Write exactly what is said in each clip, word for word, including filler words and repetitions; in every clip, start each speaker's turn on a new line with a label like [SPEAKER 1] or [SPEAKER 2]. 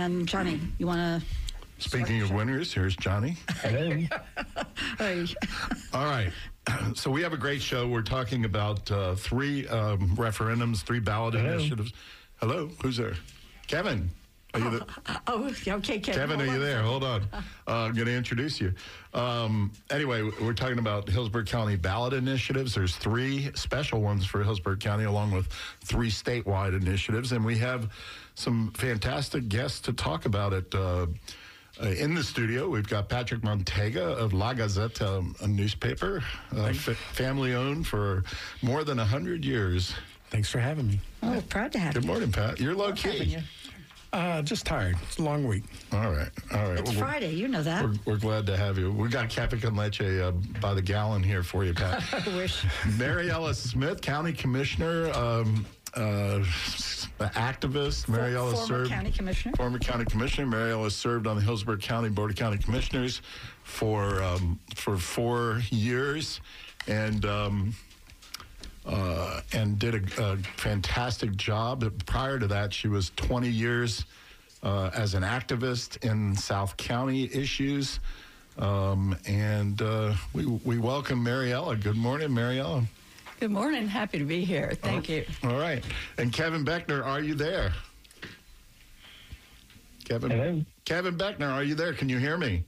[SPEAKER 1] And Johnny, you want to...
[SPEAKER 2] Speaking of winners, here's Johnny.
[SPEAKER 3] Hello.
[SPEAKER 1] Hey.
[SPEAKER 2] All right. So we have a great show. We're talking about uh, three um, referendums, three ballot
[SPEAKER 3] Hello.
[SPEAKER 2] initiatives. Hello, who's there? Kevin. Are you there?
[SPEAKER 1] Oh, okay, Kevin.
[SPEAKER 2] Kevin, are
[SPEAKER 1] hold
[SPEAKER 2] you
[SPEAKER 1] on.
[SPEAKER 2] there? Hold on. Uh, I'm going to introduce you. Um, anyway, we're talking about Hillsborough County ballot initiatives. There's three special ones for Hillsborough County, along with three statewide initiatives. And we have some fantastic guests to talk about it. Uh, uh, in the studio, we've got Patrick Montega of La Gazette, um, a newspaper, uh, f- family-owned for more than one hundred years.
[SPEAKER 4] Thanks for having me.
[SPEAKER 1] Oh, proud to have
[SPEAKER 2] Good
[SPEAKER 1] you.
[SPEAKER 2] morning, Pat. You're
[SPEAKER 1] Love having
[SPEAKER 2] low-key.
[SPEAKER 1] you.
[SPEAKER 4] Uh, just tired. It's a long week.
[SPEAKER 2] All right, all right.
[SPEAKER 1] It's
[SPEAKER 2] Well, we're-
[SPEAKER 1] Friday, you know that.
[SPEAKER 2] We're, we're glad to have you. We got Cafe con Leche uh, by the gallon here for you, Pat.
[SPEAKER 1] I wish.
[SPEAKER 2] Mary Ellis Smith, County Commissioner, um, uh, activist. Mary Ellis
[SPEAKER 1] Former
[SPEAKER 2] served.
[SPEAKER 1] county commissioner.
[SPEAKER 2] Former County Commissioner. Mary Ellis served on the Hillsborough County Board of County Commissioners for um, for four years, and. Um, Uh, and did a, a fantastic job. Prior to that, she was twenty years uh, as an activist in South County issues. Um, and uh, we we welcome Mariella. Good morning, Mariella.
[SPEAKER 5] Good morning. Happy to be here. Thank you.
[SPEAKER 2] All right. And Kevin Beckner, are you there? Kevin.
[SPEAKER 3] Hello.
[SPEAKER 2] Kevin Beckner, are you there? Can you hear me?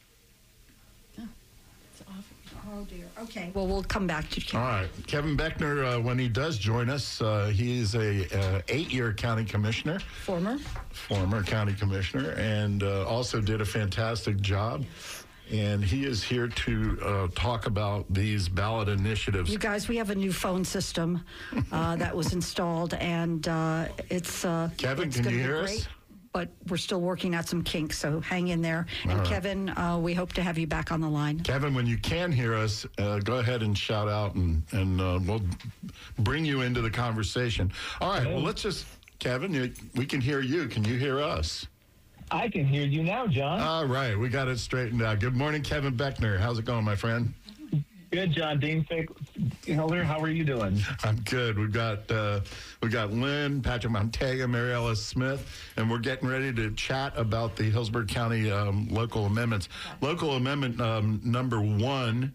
[SPEAKER 1] Oh, dear. Okay. Well, we'll come back to you.
[SPEAKER 2] All right. Kevin Beckner, uh, when he does join us, uh, he is a uh, eight-year county commissioner.
[SPEAKER 1] Former.
[SPEAKER 2] Former county commissioner, and uh, also did a fantastic job. And he is here to uh, talk about these ballot initiatives.
[SPEAKER 1] You guys, we have a new phone system uh, that was installed, and uh, it's uh,
[SPEAKER 2] Kevin,
[SPEAKER 1] it's
[SPEAKER 2] can
[SPEAKER 1] gonna
[SPEAKER 2] you
[SPEAKER 1] be
[SPEAKER 2] hear
[SPEAKER 1] great,
[SPEAKER 2] us?
[SPEAKER 1] But we're still working out some kinks, so hang in there. And
[SPEAKER 2] All right.
[SPEAKER 1] Kevin, uh, we hope to have you back on the line.
[SPEAKER 2] Kevin, when you can hear us, uh, go ahead and shout out, and, and uh, we'll bring you into the conversation. All right, well, let's just, Kevin, you, we can hear you. Can you hear us?
[SPEAKER 3] I can hear you now, John.
[SPEAKER 2] All right, we got it straightened out. Good morning, Kevin Beckner. How's it going, my friend?
[SPEAKER 3] Good, John. Dean Hilder, how are you doing?
[SPEAKER 2] I'm good. We've got uh, we got Lynn, Patrick Montega, Mary Ellis Smith, and we're getting ready to chat about the Hillsborough County um, local amendments. Local amendment um, number one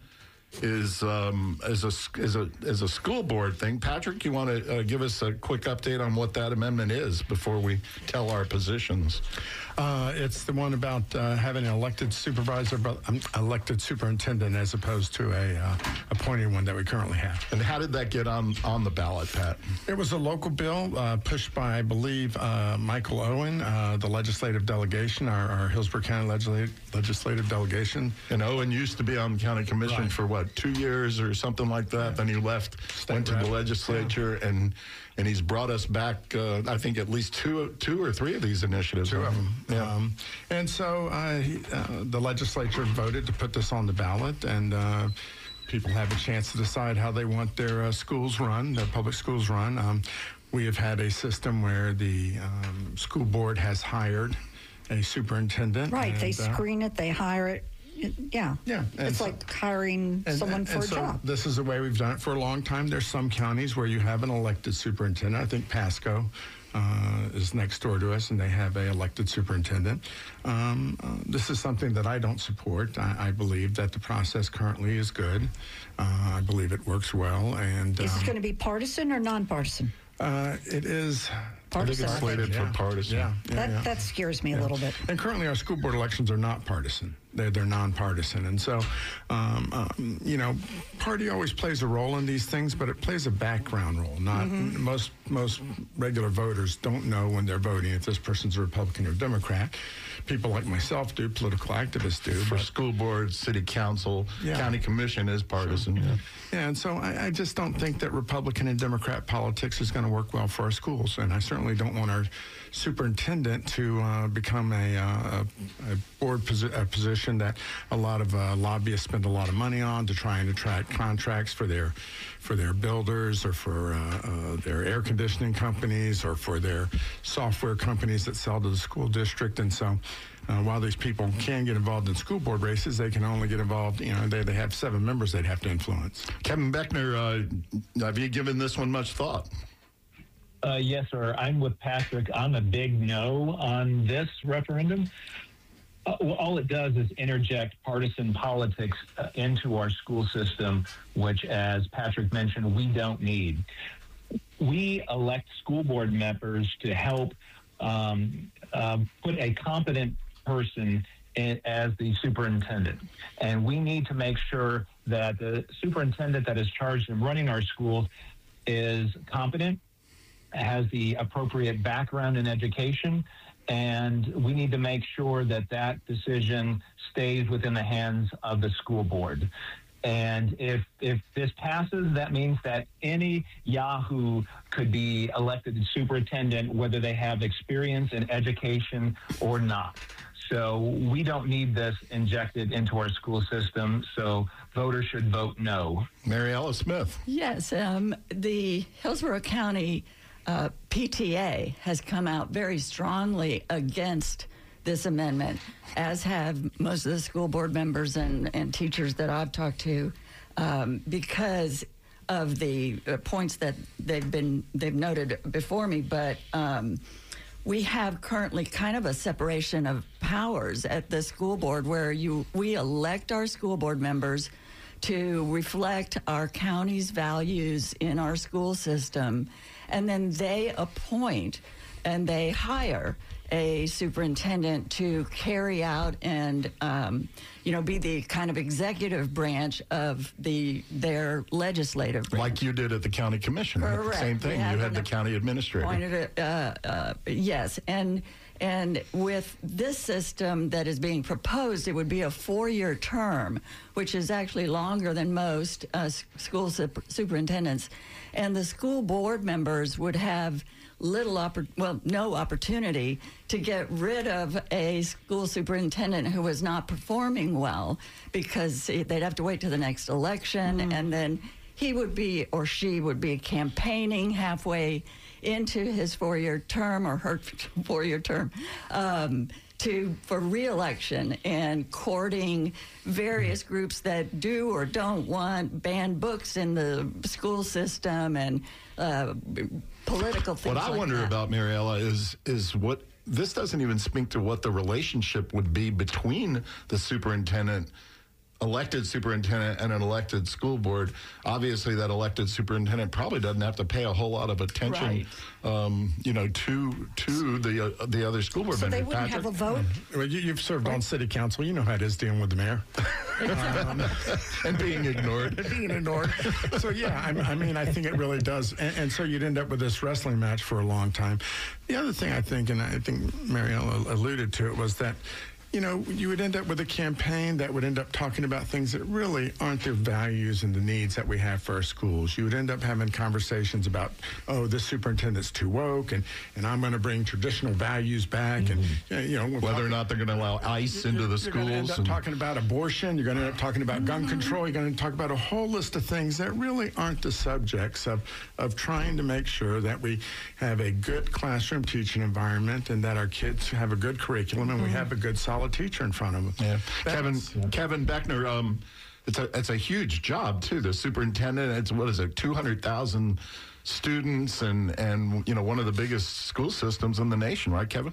[SPEAKER 2] is um, is a is a is a school board thing. Patrick, you want to uh, give us a quick update on what that amendment is before we tell our positions?
[SPEAKER 4] Uh, it's the one about uh, having an elected supervisor, but um, elected superintendent as opposed to a uh, appointed one that we currently have.
[SPEAKER 2] And how did that get on on the ballot, Pat?
[SPEAKER 4] It was a local bill uh, pushed by, I believe, uh, Michael Owen, uh, the legislative delegation, our, our Hillsborough County legislative, legislative delegation.
[SPEAKER 2] And Owen used to be on county commission
[SPEAKER 4] Right.
[SPEAKER 2] for what, two years or something like that. Then he left,
[SPEAKER 4] State
[SPEAKER 2] went to
[SPEAKER 4] rep.
[SPEAKER 2] the legislature, and and he's brought us back. Uh, I think at least two, two or three of these initiatives.
[SPEAKER 4] Two of them.
[SPEAKER 2] Yeah.
[SPEAKER 4] Um, and so uh, he, uh, the legislature voted to put this on the ballot, and uh, people have a chance to decide how they want their uh, schools run, their public schools run. Um, we have had a system where the um, school board has hired a superintendent.
[SPEAKER 1] Right. They
[SPEAKER 4] and, uh,
[SPEAKER 1] screen it. They hire it. It- Yeah.
[SPEAKER 4] Yeah, and
[SPEAKER 1] It's
[SPEAKER 4] so-
[SPEAKER 1] like hiring
[SPEAKER 4] And-
[SPEAKER 1] someone
[SPEAKER 4] and-
[SPEAKER 1] for
[SPEAKER 4] and
[SPEAKER 1] a
[SPEAKER 4] so
[SPEAKER 1] job.
[SPEAKER 4] This is the way we've done it for a long time. There's some counties where you have an elected superintendent. I think Pasco uh, is next door to us, and they have a elected superintendent. Um, uh, this is something that I don't support. I, I believe that the process currently is good. Uh, I believe it works well, and
[SPEAKER 1] Is
[SPEAKER 4] um,
[SPEAKER 1] it going to be partisan or nonpartisan?
[SPEAKER 4] uh, it is.
[SPEAKER 2] I think
[SPEAKER 1] Partisan.
[SPEAKER 2] it's slated
[SPEAKER 4] Yeah.
[SPEAKER 2] for partisan.
[SPEAKER 4] Yeah, yeah,
[SPEAKER 1] That
[SPEAKER 4] yeah.
[SPEAKER 1] that scares me a little bit.
[SPEAKER 4] And currently, our school board elections are not partisan. They're, they're nonpartisan. And so, um, um, you know, party always plays a role in these things, but it plays a background role. Not most most regular voters don't know when they're voting if this person's a Republican or Democrat. People like myself do, political activists do.
[SPEAKER 2] For
[SPEAKER 4] but-
[SPEAKER 2] school board, city council,
[SPEAKER 4] Yeah.
[SPEAKER 2] county commission is partisan. Yeah.
[SPEAKER 4] Yeah, and so I, I just don't think that Republican and Democrat politics is going to work well for our schools, and I certainly don't want our superintendent to uh, become a, uh, a board posi- a position that a lot of uh, lobbyists spend a lot of money on to try and attract contracts for their for their builders or for uh, uh, their air conditioning companies or for their software companies that sell to the school district, and so. Uh, while these people can get involved in school board races, they can only get involved, you know, they, they have seven members they'd have to influence.
[SPEAKER 2] Kevin Beckner, uh, have you given this one much thought?
[SPEAKER 3] Uh, yes, sir. I'm with Patrick. I'm a big no on this referendum. Uh, well, all it does is interject partisan politics uh, into our school system, which, as Patrick mentioned, we don't need. We elect school board members to help um, uh, put a competent person in, as the superintendent. And we need to make sure that the superintendent that is charged in running our schools is competent, has the appropriate background in education, and we need to make sure that that decision stays within the hands of the school board. And if if this passes, that means that any Yahoo could be elected superintendent, whether they have experience in education or not. So we don't need this injected into our school system, so voters should vote no.
[SPEAKER 2] Mariella Smith.
[SPEAKER 5] Yes, um, the Hillsborough County uh, P T A has come out very strongly against this amendment, as have most of the school board members and, and teachers that I've talked to, um, because of the uh, points that they've been they've noted before me. But um, we have currently kind of a separation of powers at the school board, where you we elect our school board members to reflect our county's values in our school system, and then they appoint and they hire a superintendent to carry out and um, you know be the kind of executive branch of the their legislative branch.
[SPEAKER 2] Like you did at the county commission. Right?
[SPEAKER 5] Correct.
[SPEAKER 2] Same thing.
[SPEAKER 5] We
[SPEAKER 2] You
[SPEAKER 5] have
[SPEAKER 2] had the
[SPEAKER 5] an
[SPEAKER 2] county administrator.
[SPEAKER 5] Appointed, uh, uh, yes, and and with this system that is being proposed, it would be a four-year term, which is actually longer than most uh, school super- superintendents, and the school board members would have little, oppor- well, no opportunity to get rid of a school superintendent who was not performing well, because they'd have to wait till the next election, mm. and then he would be, or she would be, campaigning halfway into his four-year term, or her four-year term, um, to for re-election, and courting various groups that do or don't want banned books in the school system, and uh, political things.
[SPEAKER 2] What I
[SPEAKER 5] like
[SPEAKER 2] wonder
[SPEAKER 5] that.
[SPEAKER 2] about, Mariella, is is what this doesn't even speak to what the relationship would be between the superintendent, elected superintendent, and an elected school board. Obviously, that elected superintendent probably doesn't have to pay a whole lot of attention,
[SPEAKER 5] Right.
[SPEAKER 2] um, you know, to to the uh, the other school board
[SPEAKER 1] So they
[SPEAKER 2] members.
[SPEAKER 1] wouldn't
[SPEAKER 2] Patrick?
[SPEAKER 1] have a vote?
[SPEAKER 4] Well, you, you've served on city council. You know how it is dealing with the mayor. um,
[SPEAKER 2] and being ignored.
[SPEAKER 4] being ignored. So, yeah, I, I mean, I think it really does. And, and so you'd end up with this wrestling match for a long time. The other thing I think, and I think Mariella alluded to it, was that, you know, you would end up with a campaign that would end up talking about things that really aren't the values and the needs that we have for our schools. You would end up having conversations about, oh, this superintendent's too woke, and, and I'm going to bring traditional values back. Mm-hmm. And, you know,
[SPEAKER 2] Whether
[SPEAKER 4] talking,
[SPEAKER 2] or not they're going to allow ICE into the
[SPEAKER 4] you're
[SPEAKER 2] schools.
[SPEAKER 4] You're going to end up
[SPEAKER 2] and,
[SPEAKER 4] talking about abortion. You're going to end up talking about gun control. You're going to talk about a whole list of things that really aren't the subjects of, of trying to make sure that we have a good classroom teaching environment, and that our kids have a good curriculum, and we have a good, solid teacher in front of them.
[SPEAKER 2] Yeah. Kevin
[SPEAKER 4] That's-
[SPEAKER 2] Kevin Beckner, um, it's a it's a huge job too. The superintendent, it's what is it, two hundred thousand students, and and you know one of the biggest school systems in the nation, right, Kevin?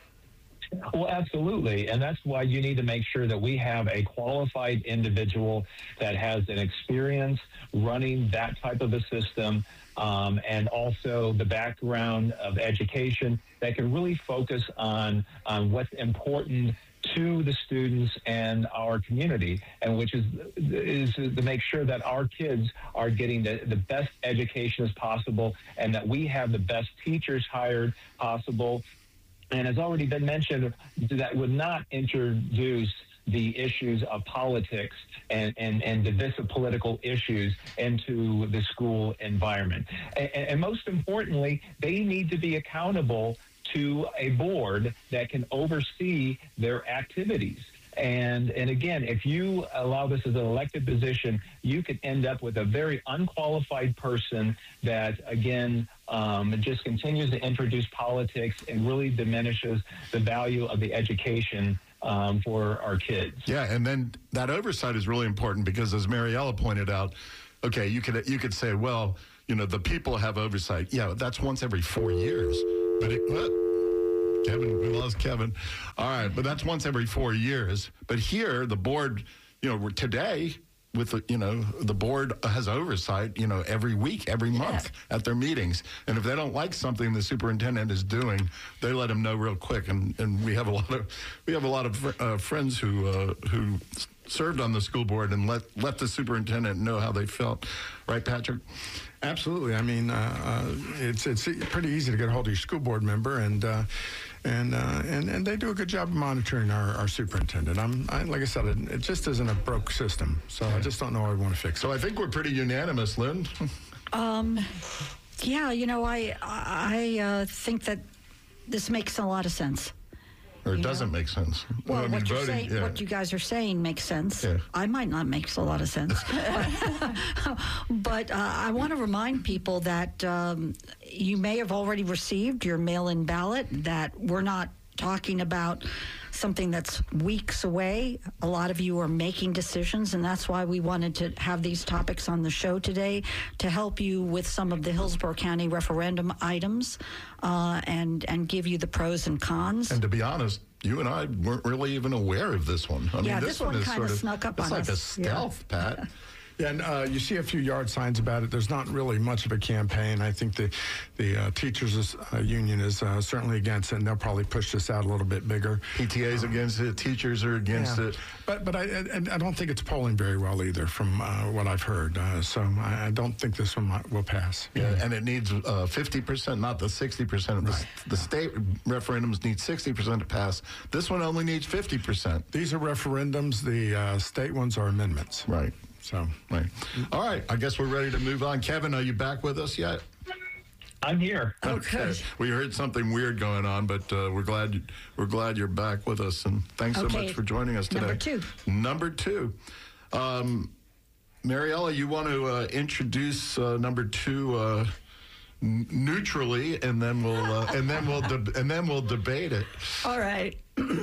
[SPEAKER 3] Well, absolutely. And that's why you need to make sure that we have a qualified individual that has an experience running that type of a system, um, and also the background of education that can really focus on, on what's important to the students and our community, and which is is to make sure that our kids are getting the, the best education as possible, and that we have the best teachers hired possible. And as already been mentioned, that would not introduce the issues of politics and, and, and divisive political issues into the school environment. And, and most importantly, they need to be accountable to a board that can oversee their activities. And and again, if you allow this as an elected position, you could end up with a very unqualified person that, again, um, just continues to introduce politics and really diminishes the value of the education um, for our kids.
[SPEAKER 2] Yeah, and then that oversight is really important because, as Mariella pointed out, okay, you could you could say, well, you know, the people have oversight. Yeah, that's once every four years. But it, what? Kevin, we lost Kevin. All right, but that's once every four years. But here, the board, you know, we're today with the, you know, the board has oversight, you know, every week, every month yeah. at their meetings. And if they don't like something the superintendent is doing, they let him know real quick. And, and we have a lot of we have a lot of uh, friends who uh, who served on the school board and let let the superintendent know how they felt. Right, Patrick?
[SPEAKER 4] Absolutely. I mean, uh, uh, it's it's pretty easy to get a hold of your school board member, and uh, and, uh, and and they do a good job of monitoring our, our superintendent. I'm I, like I said, it, it just isn't a broke system, so I just don't know how I want to fix it.
[SPEAKER 2] So I think we're pretty unanimous, Lynn.
[SPEAKER 1] Um, yeah, you know, I I uh, think that this makes a lot of sense.
[SPEAKER 2] Or it
[SPEAKER 1] you
[SPEAKER 2] doesn't
[SPEAKER 1] know?
[SPEAKER 2] make sense.
[SPEAKER 1] Well,
[SPEAKER 2] I mean,
[SPEAKER 1] what, you're
[SPEAKER 2] voting,
[SPEAKER 1] saying,
[SPEAKER 2] yeah.
[SPEAKER 1] what you guys are saying makes sense.
[SPEAKER 2] Yeah.
[SPEAKER 1] I might not make a lot of sense. but but uh, I want to remind people that um, you may have already received your mail-in ballot, that we're not talking about something that's weeks away. A lot of you are making decisions, and that's why we wanted to have these topics on the show today, to help you with some of the Hillsborough County referendum items uh, and and give you the pros and cons.
[SPEAKER 2] And to be honest, you and I weren't really even aware of this one. I
[SPEAKER 1] yeah,
[SPEAKER 2] mean,
[SPEAKER 1] this,
[SPEAKER 2] this
[SPEAKER 1] one,
[SPEAKER 2] one is
[SPEAKER 1] kind
[SPEAKER 2] sort
[SPEAKER 1] of
[SPEAKER 2] of
[SPEAKER 1] snuck up
[SPEAKER 2] it's
[SPEAKER 1] on
[SPEAKER 2] like
[SPEAKER 1] us.
[SPEAKER 2] a stealth,
[SPEAKER 1] yeah.
[SPEAKER 2] Pat.
[SPEAKER 4] Yeah, and uh, you see a few yard signs about it. There's not really much of a campaign. I think the the uh, teachers uh, union is uh, certainly against it, and they'll probably push this out a little bit bigger.
[SPEAKER 2] P T A's against it. Teachers are against
[SPEAKER 4] yeah.
[SPEAKER 2] it.
[SPEAKER 4] But but I, I I don't think it's polling very well either, from uh, what I've heard. Uh, so I, I don't think this one might, will pass.
[SPEAKER 2] Yeah, and it needs uh, fifty percent, not the sixty percent.
[SPEAKER 4] Right.
[SPEAKER 2] The, the state referendums need sixty percent to pass. This one only needs fifty percent.
[SPEAKER 4] These are referendums. The uh, state ones are amendments.
[SPEAKER 2] Right.
[SPEAKER 4] So,
[SPEAKER 2] right. All right. I guess we're ready to move on. Kevin, are you back with us yet?
[SPEAKER 3] I'm here.
[SPEAKER 1] Oh, good.
[SPEAKER 2] We heard something weird going on, but uh, we're glad you, we're glad you're back with us, and thanks so
[SPEAKER 1] Okay.
[SPEAKER 2] much for joining us today.
[SPEAKER 1] Number two.
[SPEAKER 2] Number two. Um, Mariella, you want to uh, introduce uh, number two uh, n- neutrally, and then we'll uh, and then we'll de- and then we'll debate it.
[SPEAKER 5] All right.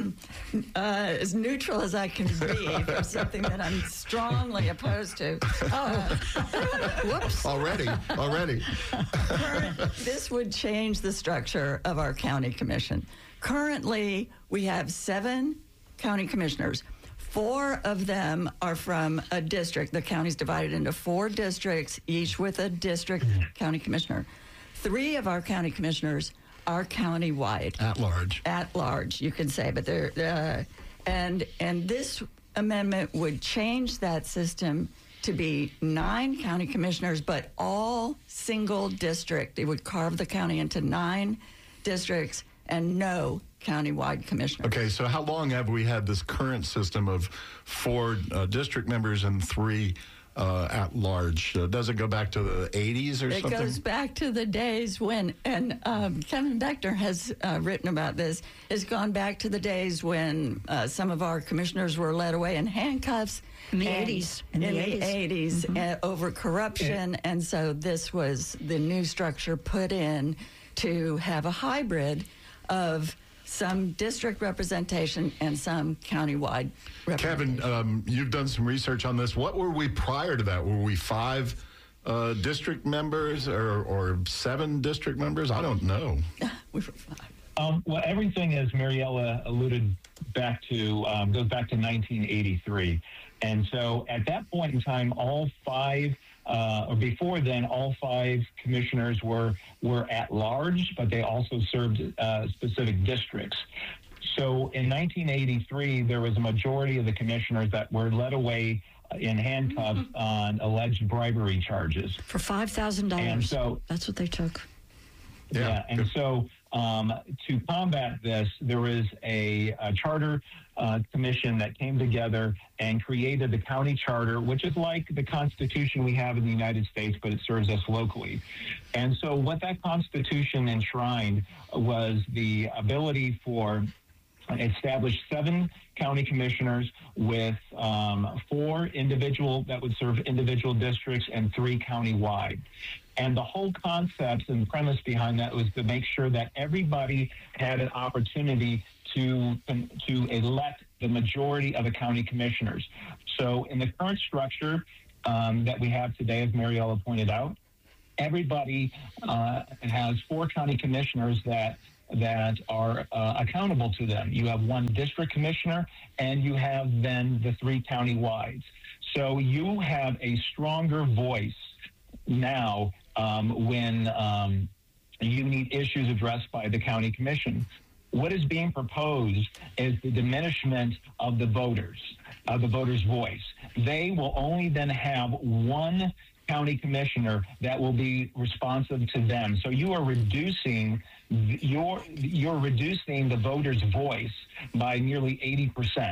[SPEAKER 5] uh, as neutral as I can be for something that I'm strongly opposed to. Oh, whoops.
[SPEAKER 2] Already, already.
[SPEAKER 5] Current, this would change the structure of our county commission. Currently, we have seven county commissioners. Four of them are from a district. The county's divided into four districts, each with a district county commissioner. Three of our county commissioners are countywide.
[SPEAKER 2] At large.
[SPEAKER 5] At large, you can say, but they're uh, and and this amendment would change that system to be nine county commissioners, but all single district. It would carve the county into nine districts and no countywide commissioners.
[SPEAKER 2] Okay, so how long have we had this current system of four uh, district members and three uh, at large? Uh, does it go back to the eighties or
[SPEAKER 5] It
[SPEAKER 2] something?
[SPEAKER 5] goes back to the days when, and um, Kevin Beckner has uh, written about this, has gone back to the days when uh, some of our commissioners were led away in handcuffs.
[SPEAKER 1] In the
[SPEAKER 5] and-
[SPEAKER 1] eighties.
[SPEAKER 5] In,
[SPEAKER 1] In the
[SPEAKER 5] the eighties, uh, over corruption. And so this was the new structure put in to have a hybrid of some district representation and some countywide representation.
[SPEAKER 2] Kevin, um, you've done some research on this. What were we prior to that? Were we five uh, district members or, or seven district members? I don't know.
[SPEAKER 5] we were five.
[SPEAKER 3] Um, well, everything, as Mariella alluded back to, um, goes back to nineteen eighty-three. And so at that point in time, all five, uh, or before then, all five commissioners were were at large, but they also served uh, specific districts. So in nineteen eighty-three, there was a majority of the commissioners that were led away in handcuffs mm-hmm. on alleged bribery charges.
[SPEAKER 1] For five thousand dollars.
[SPEAKER 3] And so
[SPEAKER 1] that's what they took.
[SPEAKER 3] Yeah,
[SPEAKER 2] Yeah.
[SPEAKER 3] and so um, to combat this, there was a, a charter uh, commission that came together and created the county charter, which is like the Constitution we have in the United States, but it serves us locally. And so what that Constitution enshrined was the ability for established seven county commissioners with um, four individual that would serve individual districts and three county-wide. And the whole concept and premise behind that was to make sure that everybody had an opportunity to, to elect the majority of the county commissioners. So in the current structure um, that we have today, as Mariella pointed out, everybody uh, has four county commissioners that that are uh, accountable to them. You have one district commissioner, and you have then the three county-wides. So you have a stronger voice now um, when um, you need issues addressed by the county commission. What is being proposed is the diminishment of the voters, of the voters' voice. They will only then have one county commissioner that will be responsive to them. So you are reducing your you're reducing the voters' voice by nearly eighty percent.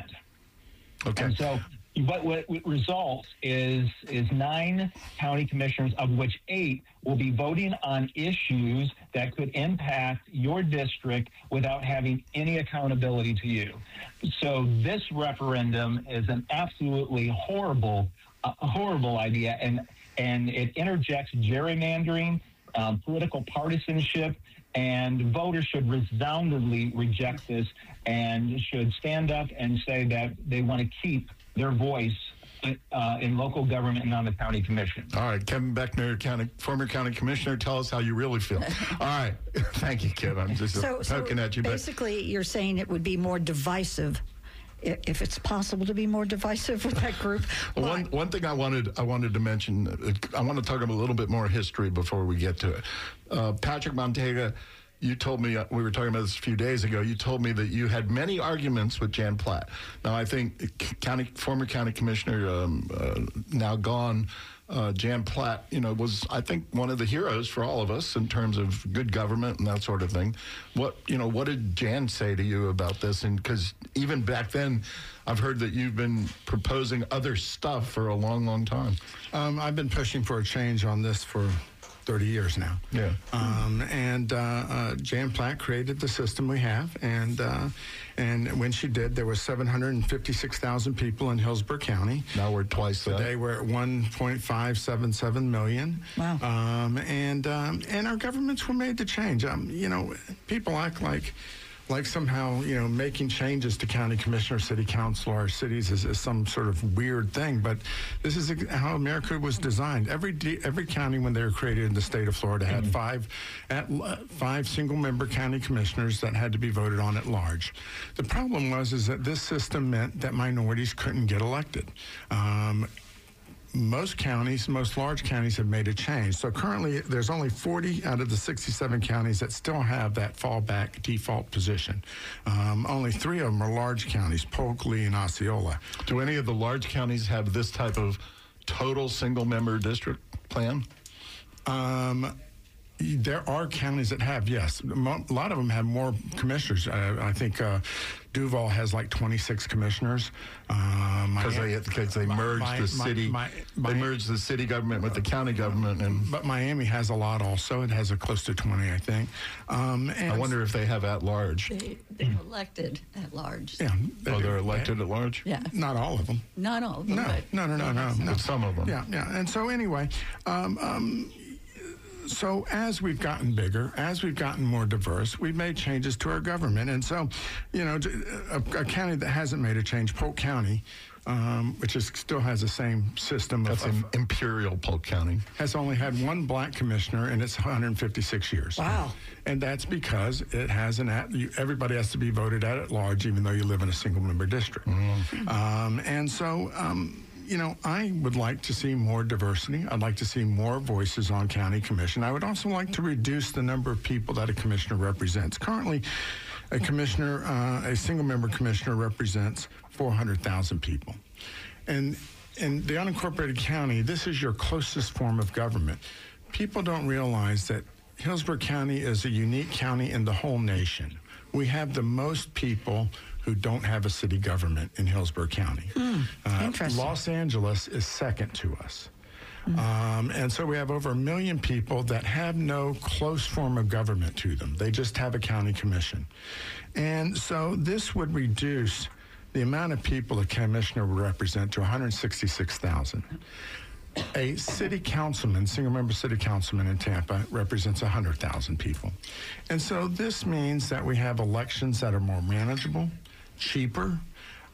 [SPEAKER 2] Okay.
[SPEAKER 3] And so what, what results is is nine county commissioners, of which eight will be voting on issues that could impact your district without having any accountability to you. So this referendum is an absolutely horrible, uh, horrible idea, and and it interjects gerrymandering, um, political partisanship, and voters should resoundingly reject this and should stand up and say that they want to keep their voice uh, in local government and on the county commission.
[SPEAKER 2] All right, Kevin Beckner, county, former county commissioner, tell us how you really feel. All right, thank you, Kevin. I'm just
[SPEAKER 1] So,
[SPEAKER 2] poking
[SPEAKER 1] so
[SPEAKER 2] at you. But
[SPEAKER 1] basically, you're saying it would be more divisive, i- if it's possible to be more divisive with that group.
[SPEAKER 2] Well, one one thing I wanted I wanted to mention, uh, I want to talk about a little bit more history before we get to it. Uh, Patrick Montega, you told me, uh, we were talking about this a few days ago, you told me that you had many arguments with Jan Platt. Now, I think county former county commissioner, um, uh, now gone, uh, Jan Platt, you know, was, I think, one of the heroes for all of us in terms of good government and that sort of thing. What, you know, what did Jan say to you about this? And because even back then, I've heard that you've been proposing other stuff for a long, long time.
[SPEAKER 4] Um, I've been pushing for a change on this for thirty years now.
[SPEAKER 2] Yeah.
[SPEAKER 4] Um, and uh, uh, Jan Platt created the system we have, and uh, and when she did, there was seven hundred fifty-six thousand people in Hillsborough County.
[SPEAKER 2] Now we're twice that.
[SPEAKER 4] Today we're at one point five seven seven million.
[SPEAKER 1] Wow.
[SPEAKER 4] Um, and um, and our governments were made to change. Um, you know, people act like. Like somehow, you know, making changes to county commissioner, city council, or cities is, is some sort of weird thing. But this is how America was designed. Every de- every county, when they were created in the state of Florida, had mm-hmm. five at uh, five single-member county commissioners that had to be voted on at large. The problem was is that this system meant that minorities couldn't get elected. Um, Most counties, most large counties have made a change. So currently, there's only forty out of the sixty-seven counties that still have that fallback default position. Um, only three of them are large counties, Polk, Lee, and Osceola.
[SPEAKER 2] Do any of the large counties have this type of total single-member district plan?
[SPEAKER 4] Um, There are counties that have, yes. A lot of them have more commissioners. Uh, I think uh, Duval has like twenty-six commissioners.
[SPEAKER 2] Because uh, they, because they merged
[SPEAKER 4] my,
[SPEAKER 2] the city,
[SPEAKER 4] my, my,
[SPEAKER 2] they merged the city government with the county government, and
[SPEAKER 4] but Miami has a lot also. It has a close to twenty, I think. Um, and
[SPEAKER 2] I wonder if they have at large.
[SPEAKER 5] They, they're elected at large.
[SPEAKER 4] Yeah. They
[SPEAKER 2] oh,
[SPEAKER 4] do.
[SPEAKER 2] they're elected at large.
[SPEAKER 5] Yeah.
[SPEAKER 4] Not all of them.
[SPEAKER 5] Not all of them.
[SPEAKER 4] No,
[SPEAKER 5] but
[SPEAKER 4] no, no, no, no, no.
[SPEAKER 2] But some of them.
[SPEAKER 4] Yeah, yeah. And so anyway. Um, um, So as we've gotten bigger, as we've gotten more diverse, we've made changes to our government. And so, you know, a, a county that hasn't made a change, Polk County, um, which is, still has the same system
[SPEAKER 2] That's
[SPEAKER 4] of,
[SPEAKER 2] in Imperial Polk County,
[SPEAKER 4] has only had one black commissioner in its one hundred fifty-six years.
[SPEAKER 1] Wow.
[SPEAKER 4] And that's because it has an at, you, everybody has to be voted at at large, even though you live in a single member district. Mm-hmm. Um, and so, um, You know, I would like to see more diversity. I'd like to see more voices on county commission. I would also like to reduce the number of people that a commissioner represents. Currently, a commissioner, uh, a single-member commissioner represents four hundred thousand people. And in the unincorporated county, this is your closest form of government. People don't realize that Hillsborough County is a unique county in the whole nation. We have the most people who don't have a city government in Hillsborough County.
[SPEAKER 1] Mm,
[SPEAKER 4] uh,
[SPEAKER 1] interesting.
[SPEAKER 4] Los Angeles is second to us. Mm. Um, and so we have over a million people that have no close form of government to them. They just have a county commission. And so this would reduce the amount of people a commissioner would represent to one hundred sixty-six thousand. A city councilman, single-member city councilman in Tampa represents one hundred thousand people. And so this means that we have elections that are more manageable, cheaper,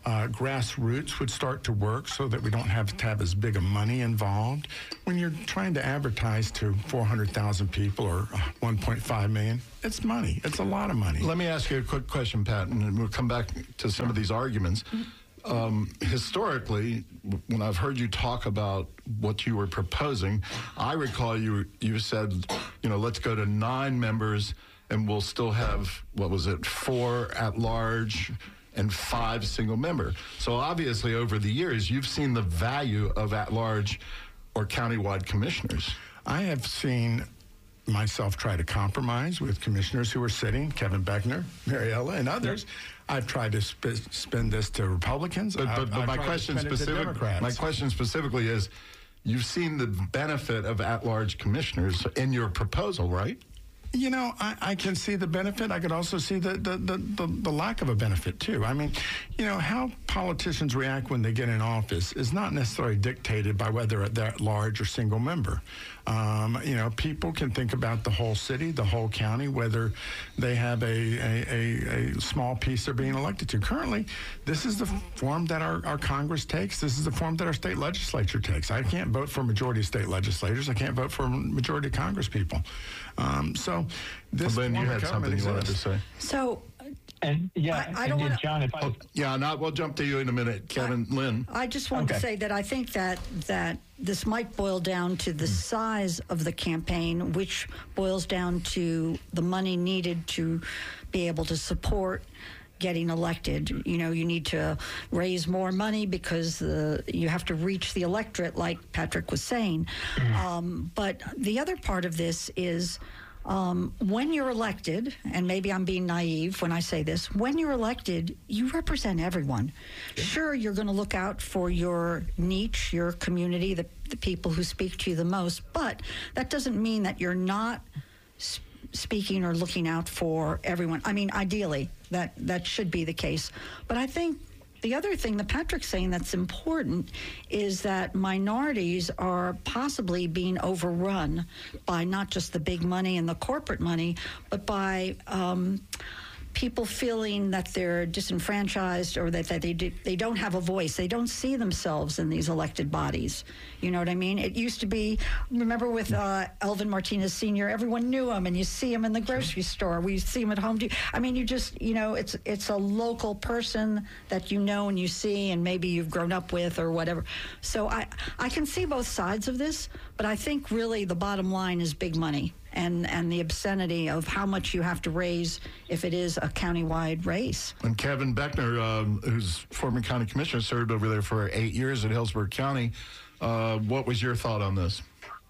[SPEAKER 4] uh, grassroots would start to work so that we don't have to have as big of money involved. When you're trying to advertise to four hundred thousand people or one point five million, it's money. It's a lot of money.
[SPEAKER 2] Let me ask you a quick question, Pat, and we'll come back to some of these arguments. Um, historically, when I've heard you talk about what you were proposing, I recall you you said, you know, let's go to nine members and we'll still have, what was it, four at large and five single member. So obviously over the years, you've seen the value of at large or countywide commissioners.
[SPEAKER 4] I have seen myself try to compromise with commissioners who are sitting, Kevin Beckner, Mariella, and others. I've tried to sp- spend this to Republicans.
[SPEAKER 2] But, but,
[SPEAKER 4] I've,
[SPEAKER 2] but
[SPEAKER 4] I've
[SPEAKER 2] my
[SPEAKER 4] tried
[SPEAKER 2] question
[SPEAKER 4] to spend it to
[SPEAKER 2] specific,
[SPEAKER 4] Democrats.
[SPEAKER 2] my question specifically is, you've seen the benefit of at-large commissioners in your proposal, right?
[SPEAKER 4] You know, I, I can see the benefit. I could also see the, the, the, the, the lack of a benefit, too. I mean, you know, how politicians react when they get in office is not necessarily dictated by whether they're at large or single member. Um, you know, people can think about the whole city, the whole county, whether they have a, a, a, a small piece they're being elected to. Currently, this is the form that our, our Congress takes. This is the form that our state legislature takes. I can't vote for majority of state legislators. I can't vote for majority of Congress people. Um, so this
[SPEAKER 2] Lynn, you
[SPEAKER 4] form of
[SPEAKER 2] had something
[SPEAKER 4] government
[SPEAKER 2] you wanted to
[SPEAKER 4] exists.
[SPEAKER 2] say.
[SPEAKER 1] So
[SPEAKER 3] And yeah,
[SPEAKER 1] I- I
[SPEAKER 3] and
[SPEAKER 1] don't
[SPEAKER 3] then,
[SPEAKER 1] wanna-
[SPEAKER 3] John, if I
[SPEAKER 2] Oh, yeah, not, we'll jump to you in a minute, Kevin. Lynn.
[SPEAKER 1] I just wanted to
[SPEAKER 3] Okay.
[SPEAKER 1] say that I think that that this might boil down to the size of the campaign, which boils down to the money needed to be able to support getting elected. You know, you need to raise more money because uh, you have to reach the electorate, like Patrick was saying. Um, but the other part of this is um, when you're elected, and maybe I'm being naive when I say this, when you're elected, you represent everyone. Sure, you're going to look out for your niche, your community, the, the people who speak to you the most, but that doesn't mean that you're not sp- speaking or looking out for everyone. I mean, ideally, that, that should be the case. But I think the other thing that Patrick's saying that's important is that minorities are possibly being overrun by not just the big money and the corporate money, but by um, people feeling that they're disenfranchised or that, that they do, they don't have a voice. They don't see themselves in these elected bodies. You know what I mean? It used to be, remember with uh, Elvin Martinez Senior, everyone knew him, and you see him in the grocery store. We see him at home. I mean, you just, you know, it's it's a local person that you know and you see and maybe you've grown up with or whatever. So I, I can see both sides of this, but I think really the bottom line is big money. And, and the obscenity of how much you have to raise if it is a countywide race.
[SPEAKER 2] And Kevin Beckner, um, who's former county commissioner, served over there for eight years at Hillsborough County. Uh, what was your thought on this?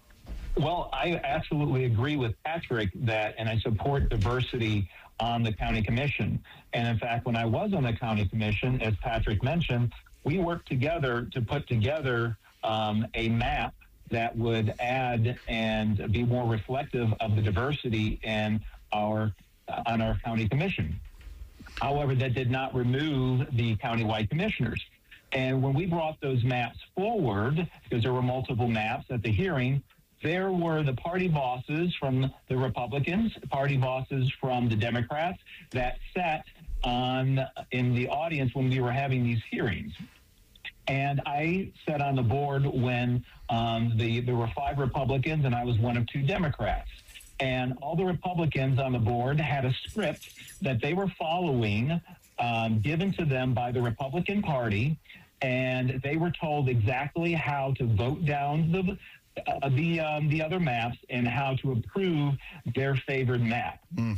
[SPEAKER 3] Well, I absolutely agree with Patrick that, and I support diversity on the county commission. And in fact, when I was on the county commission, as Patrick mentioned, we worked together to put together um, a map that would add and be more reflective of the diversity in our uh, on our county commission. However, that did not remove the countywide commissioners. And when we brought those maps forward, because there were multiple maps at the hearing, there were the party bosses from the Republicans, party bosses from the Democrats that sat on in the audience when we were having these hearings. And I sat on the board when um, the there were five Republicans and I was one of two Democrats. And all the Republicans on the board had a script that they were following, um, given to them by the Republican Party, and they were told exactly how to vote down the uh, the um, the other maps and how to approve their favored map. Mm.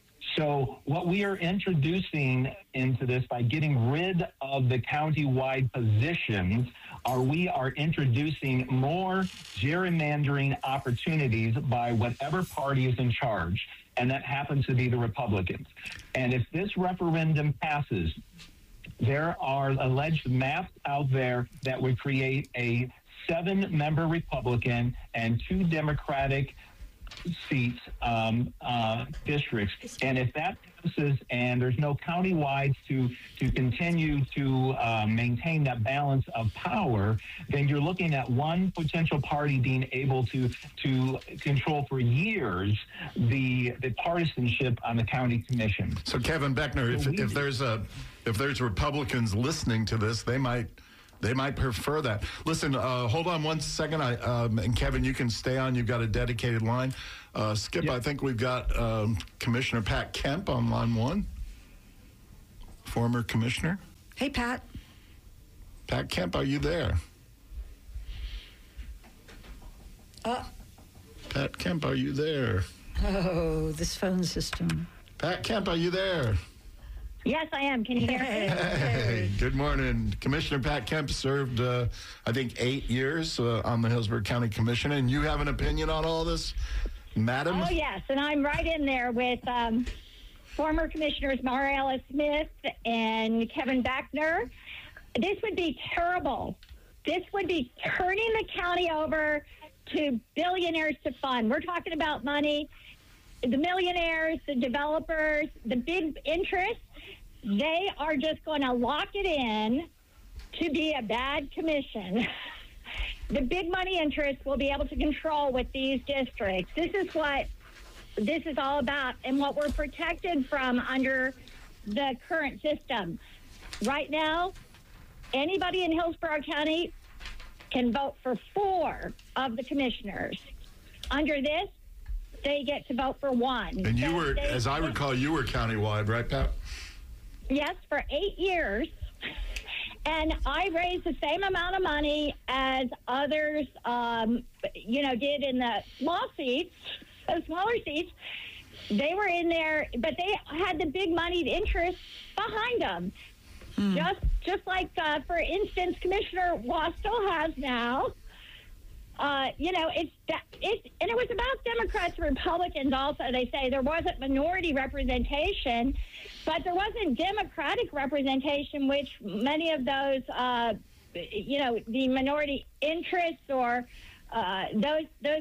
[SPEAKER 3] So what we are introducing into this by getting rid of the county-wide positions are we are introducing more gerrymandering opportunities by whatever party is in charge, and that happens to be the Republicans. And if this referendum passes, there are alleged maps out there that would create a seven-member Republican and two Democratic seats um, uh, districts. And if that passes and there's no county-wide to, to continue to uh, maintain that balance of power, then you're looking at one potential party being able to, to control for years the, the partisanship on the county commission.
[SPEAKER 2] So, Kevin Beckner, if, if there's a if there's Republicans listening to this, they might they might prefer that. Listen, uh, hold on one second, I, um, and Kevin, you can stay on. You've got a dedicated line. Uh, Skip,
[SPEAKER 3] Yep.
[SPEAKER 2] I think we've got um, Commissioner Pat Kemp on line one, former commissioner.
[SPEAKER 1] Hey, Pat.
[SPEAKER 2] Pat Kemp, are you there?
[SPEAKER 1] Uh,
[SPEAKER 2] Pat Kemp, are you there?
[SPEAKER 1] oh, this phone system.
[SPEAKER 2] Pat Kemp, are you there?
[SPEAKER 6] Yes, I am. Can you hear me?
[SPEAKER 2] Hey, good morning. Commissioner Pat Kemp served, uh, I think, eight years uh, on the Hillsborough County Commission, and you have an opinion on all this, madam?
[SPEAKER 6] Oh, yes, and I'm right in there with um, former Commissioners Mariella Smith and Kevin Beckner. This would be terrible. This would be turning the county over to billionaires to fund. We're talking about money. The millionaires, the developers, the big interests, they are just going to lock it in to be a bad commission. The big money interests will be able to control with these districts. This is what this is all about and what we're protected from under the current system. Right now, anybody in Hillsborough County can vote for four of the commissioners. Under this, they get to vote for one.
[SPEAKER 2] And you
[SPEAKER 6] So
[SPEAKER 2] were,
[SPEAKER 6] they-
[SPEAKER 2] as I recall, you were countywide, right, Pat?
[SPEAKER 6] Yes, for eight years. And I raised the same amount of money as others, um, you know, did in the small seats, the smaller seats. They were in there, but they had the big moneyed interest behind them. Hmm. Just, just like, uh, for instance, Commissioner Wastel has now. Uh, you know, it's that it's, and it was about Democrats and Republicans also. They say there wasn't minority representation, but there wasn't Democratic representation, which many of those, uh, you know, the minority interests or uh, those those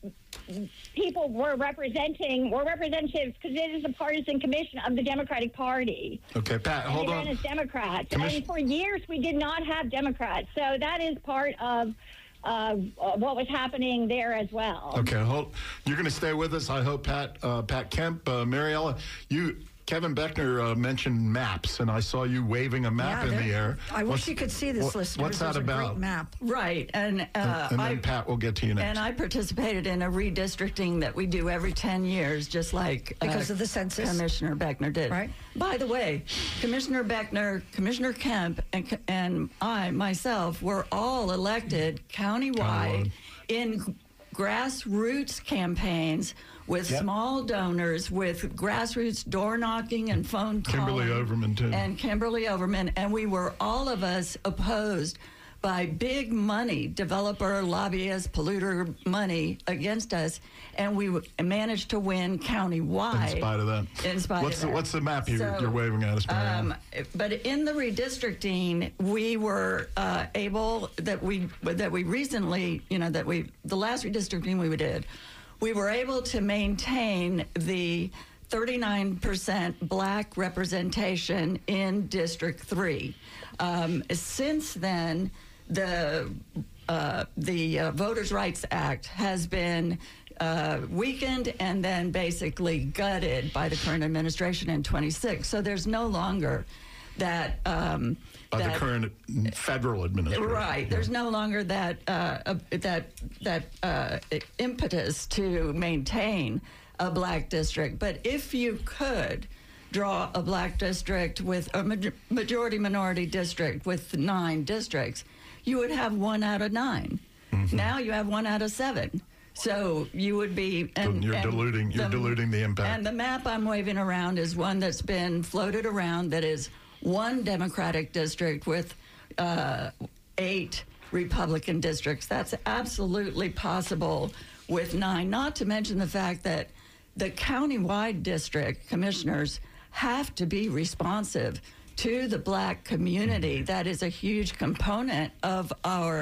[SPEAKER 6] people were representing were representatives because it is a partisan commission of the Democratic Party.
[SPEAKER 2] Okay, Pat, hold
[SPEAKER 6] they
[SPEAKER 2] on.
[SPEAKER 6] ran as Democrats,
[SPEAKER 2] Commission-
[SPEAKER 6] and for years we did not have Democrats. So that is part of. Uh, what was happening there as well.
[SPEAKER 2] Okay, hold. You're going to stay with us, I hope, Pat. Uh, Pat Kemp, uh, Mariella, you, Kevin Beckner uh, mentioned maps, and I saw you waving a map
[SPEAKER 1] Yeah,
[SPEAKER 2] in
[SPEAKER 1] there-
[SPEAKER 2] the air.
[SPEAKER 1] I
[SPEAKER 2] What's-
[SPEAKER 1] wish you could see this,
[SPEAKER 2] what-
[SPEAKER 1] listeners.
[SPEAKER 2] What's that
[SPEAKER 1] There's a
[SPEAKER 2] about?
[SPEAKER 1] great map.
[SPEAKER 5] Right, and uh,
[SPEAKER 2] and then
[SPEAKER 5] I,
[SPEAKER 2] Pat, we'll get to you next.
[SPEAKER 5] and I participated in a redistricting that we do every ten years, just like
[SPEAKER 1] Because
[SPEAKER 5] uh,
[SPEAKER 1] of the census.
[SPEAKER 5] Commissioner Beckner did.
[SPEAKER 1] Right.
[SPEAKER 5] By the way, Commissioner Beckner, Commissioner Kemp, and, and I myself were all elected countywide
[SPEAKER 2] Countywide.
[SPEAKER 5] in grassroots campaigns with
[SPEAKER 3] Yep.
[SPEAKER 5] small donors, with grassroots door knocking and phone calling.
[SPEAKER 2] Kimberly Overman, too.
[SPEAKER 5] And Kimberly Overman, and we were all of us opposed by big money, developer, lobbyist, polluter money against us, and we w- managed to win countywide.
[SPEAKER 2] in spite of that.
[SPEAKER 5] In spite
[SPEAKER 2] what's
[SPEAKER 5] of
[SPEAKER 2] the,
[SPEAKER 5] that.
[SPEAKER 2] What's the map you're,
[SPEAKER 5] So,
[SPEAKER 2] you're waving at us, Mariella?
[SPEAKER 5] Um, but in the redistricting, we were uh, able that we that we recently, you know, that we the last redistricting we did, we were able to maintain the thirty-nine percent black representation in District Three. Um, since then, the uh, the uh, Voters' Rights Act has been uh, weakened and then basically gutted by the current administration in twenty-six. So there's no longer that. Um,
[SPEAKER 2] By
[SPEAKER 5] that
[SPEAKER 2] the current federal administration.
[SPEAKER 5] Right. There's no longer that uh, uh, that that uh, impetus to maintain a black district. But if you could draw a black district with a ma- majority minority district with nine districts, you would have one out of nine. Mm-hmm. Now you have one out of seven. So you would be, and
[SPEAKER 2] you're
[SPEAKER 5] and
[SPEAKER 2] diluting. You're diluting the impact.
[SPEAKER 5] And the map I'm waving around is one that's been floated around that is one Democratic district with uh, eight Republican districts. That's absolutely possible with nine. Not to mention the fact that the countywide district commissioners have to be responsive to the black community. That is a huge component of our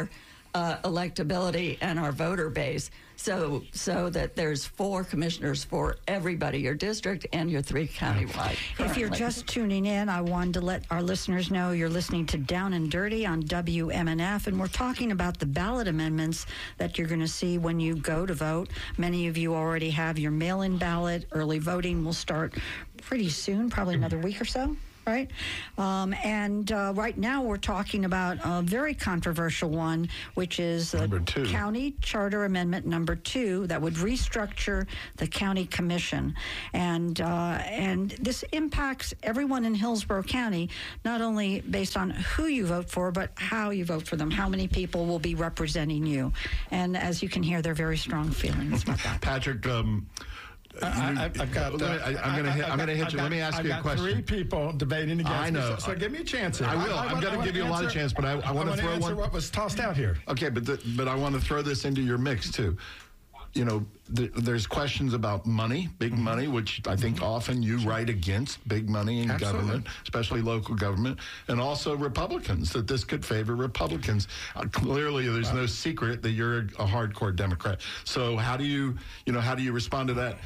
[SPEAKER 5] uh, electability and our voter base, so so that there's four commissioners for everybody, your district and your three countywide.
[SPEAKER 1] If you're
[SPEAKER 5] currently.
[SPEAKER 1] just tuning in, I wanted to let our listeners know you're listening to Down and Dirty on W M N F, and we're talking about the ballot amendments that you're going to see when you go to vote. Many of you already have your mail-in ballot. Early voting will start pretty soon, probably another week or so. Right? Um, and uh, right now we're talking about a very controversial one, which is uh, County Charter Amendment number two that would restructure the county commission. And, uh, and this impacts everyone in Hillsborough County, not only based on who you vote for, but how you vote for them, how many people will be representing you. And as you can hear, they're very strong feelings about that.
[SPEAKER 2] Patrick, um,
[SPEAKER 4] I, I've got. Uh,
[SPEAKER 2] I, I'm going to hit. I'm going to hit
[SPEAKER 4] I've
[SPEAKER 2] you.
[SPEAKER 4] got,
[SPEAKER 2] Let me ask
[SPEAKER 4] I've
[SPEAKER 2] you a
[SPEAKER 4] got
[SPEAKER 2] question.
[SPEAKER 4] Three people debating against
[SPEAKER 2] I know.
[SPEAKER 4] me, so, so give me a chance here.
[SPEAKER 2] I will.
[SPEAKER 4] I, I,
[SPEAKER 2] I'm going to give you a lot of chance, but I, I want to throw
[SPEAKER 4] answer
[SPEAKER 2] one.
[SPEAKER 4] What was tossed out here?
[SPEAKER 2] Okay, but the, but I want to throw this into your mix too. You know, th- there's questions about money, big mm-hmm. money, which I think mm-hmm. often you write against big money in
[SPEAKER 4] Absolutely.
[SPEAKER 2] government, especially local government, and also Republicans, that this could favor Republicans. Uh, clearly, there's wow. no secret that you're a, a hardcore Democrat. So how do you, you know, how do you respond to that?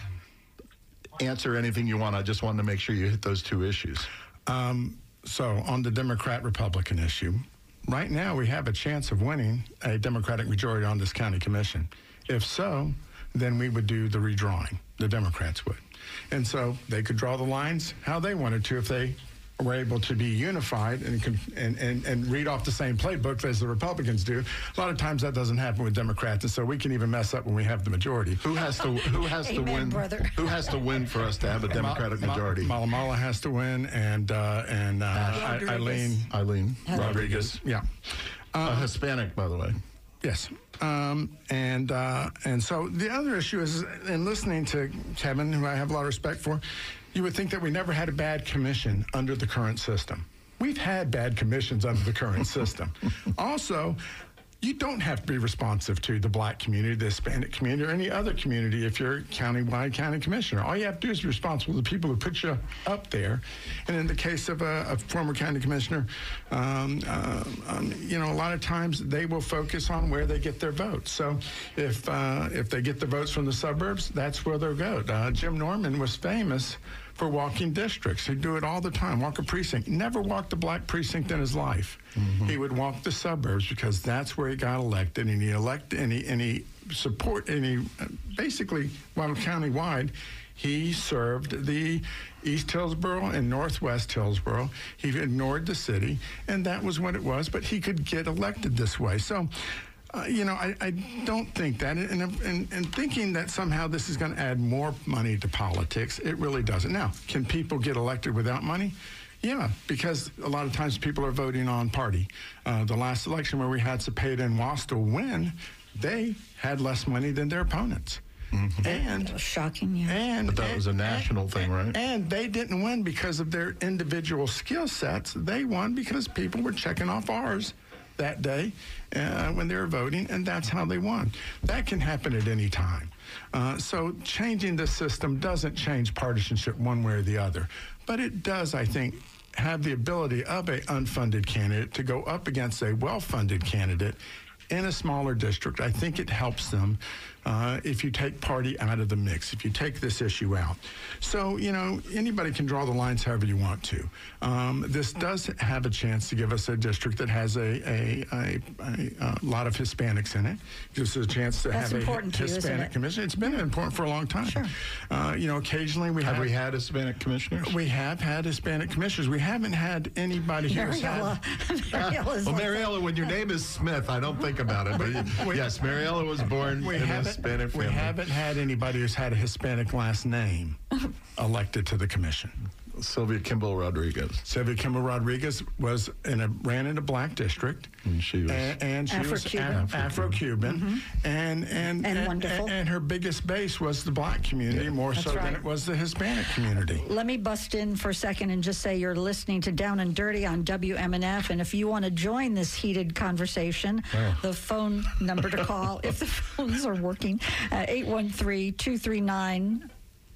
[SPEAKER 2] Answer anything you want. I just wanted to make sure you hit those two issues.
[SPEAKER 4] Um, so on the Democrat-Republican issue, right now we have a chance of winning a Democratic majority on this county commission. If so, then we would do the redrawing. The Democrats would. And so they could draw the lines how they wanted to if they were able to be unified and, and, and, and read off the same playbook as the Republicans do. A lot of times that doesn't happen with Democrats, and so we can even mess up when we have the majority.
[SPEAKER 2] Who has to Who has
[SPEAKER 1] Amen,
[SPEAKER 2] to win?
[SPEAKER 1] brother.
[SPEAKER 2] Who has to win for us to have a Democratic
[SPEAKER 4] Ma-
[SPEAKER 2] majority?
[SPEAKER 4] Ma- Malamala has to win, and uh, and uh, I- Eileen
[SPEAKER 2] Eileen
[SPEAKER 4] Rodriguez. Yeah,
[SPEAKER 2] uh, a Hispanic, by the way.
[SPEAKER 4] Yes. Um, and uh, and so the other issue is, in listening to Kevin, who I have a lot of respect for, you would think that we never had a bad commission under the current system. We've had bad commissions under the current system. Also, you don't have to be responsive to the black community, the Hispanic community, or any other community if you're a countywide county commissioner. All you have to do is be responsible to the people who put you up there. And in the case of a, a former county commissioner, um, uh, um, you know, a lot of times they will focus on where they get their votes. So if uh, if they get the votes from the suburbs, that's where they'll go. Uh, Jim Norman was famous for walking districts. He'd do it all the time, walk a precinct. Never walked a black precinct in his life. Mm-hmm. He would walk the suburbs because that's where he got elected, and he elected, and he, and he support, and he basically, while county-wide, he served the East Hillsborough and Northwest Hillsborough. He ignored the city, and that was what it was, but he could get elected this way. So, Uh, you know, I, I don't think that. And, and, and thinking that somehow this is going to add more money to politics, it really doesn't. Now, can people get elected without money? Yeah, because a lot of times people are voting on party. Uh, the last election where we had Cepeda and Wastel win, they had less money than their opponents. Mm-hmm. And
[SPEAKER 1] shocking, yeah.
[SPEAKER 4] And
[SPEAKER 2] but that
[SPEAKER 4] and,
[SPEAKER 2] was a national
[SPEAKER 4] and,
[SPEAKER 2] thing, right?
[SPEAKER 4] And they didn't win because of their individual skill sets. They won because people were checking off ours that day uh, when they were voting, and that's how they won. That can happen at any time. Uh, so changing the system doesn't change partisanship one way or the other, but it does, I think, have the ability of a unfunded candidate to go up against a well-funded candidate in a smaller district. I think it helps them uh, if you take party out of the mix, if you take this issue out. So, you know, anybody can draw the lines however you want to. Um, this does have a chance to give us a district that has a a, a, a, a lot of Hispanics in it. Gives us a chance to
[SPEAKER 1] That's
[SPEAKER 4] have
[SPEAKER 1] important
[SPEAKER 4] a
[SPEAKER 1] to you,
[SPEAKER 4] Hispanic
[SPEAKER 1] isn't it?
[SPEAKER 4] commission. It's been important for a long time.
[SPEAKER 1] Sure.
[SPEAKER 4] Uh, you know, occasionally we have...
[SPEAKER 2] Have we had Hispanic commissioners?
[SPEAKER 4] We have had Hispanic commissioners. We haven't had anybody here who's
[SPEAKER 1] Mariella.
[SPEAKER 4] had...
[SPEAKER 1] Mariella's
[SPEAKER 2] Well,
[SPEAKER 1] like
[SPEAKER 2] Mariella, when your name is Smith, I don't think about it. But
[SPEAKER 4] We-
[SPEAKER 2] yes, Mariella was born
[SPEAKER 4] we
[SPEAKER 2] in a
[SPEAKER 4] haven't,
[SPEAKER 2] Hispanic family.
[SPEAKER 4] we haven't had anybody who's had a Hispanic last name elected to the commission.
[SPEAKER 2] Sylvia Kimball Rodriguez.
[SPEAKER 4] Sylvia Kimball Rodriguez was in a ran in a black district,
[SPEAKER 2] And she was
[SPEAKER 4] and, and she
[SPEAKER 1] Afro-Cuban.
[SPEAKER 4] was Af- Afro-Cuban, mm-hmm. and and
[SPEAKER 1] And wonderful.
[SPEAKER 4] and her biggest base was the black community
[SPEAKER 2] Yeah.
[SPEAKER 4] more
[SPEAKER 1] That's
[SPEAKER 4] so than
[SPEAKER 1] right.
[SPEAKER 4] it was the Hispanic community.
[SPEAKER 1] Let me bust in for a second and just say you're listening to Down and Dirty on W M N F. And if you want to join this heated conversation,
[SPEAKER 2] Oh.
[SPEAKER 1] the phone number to call, if the phones are working, uh, eight one three, two three nine,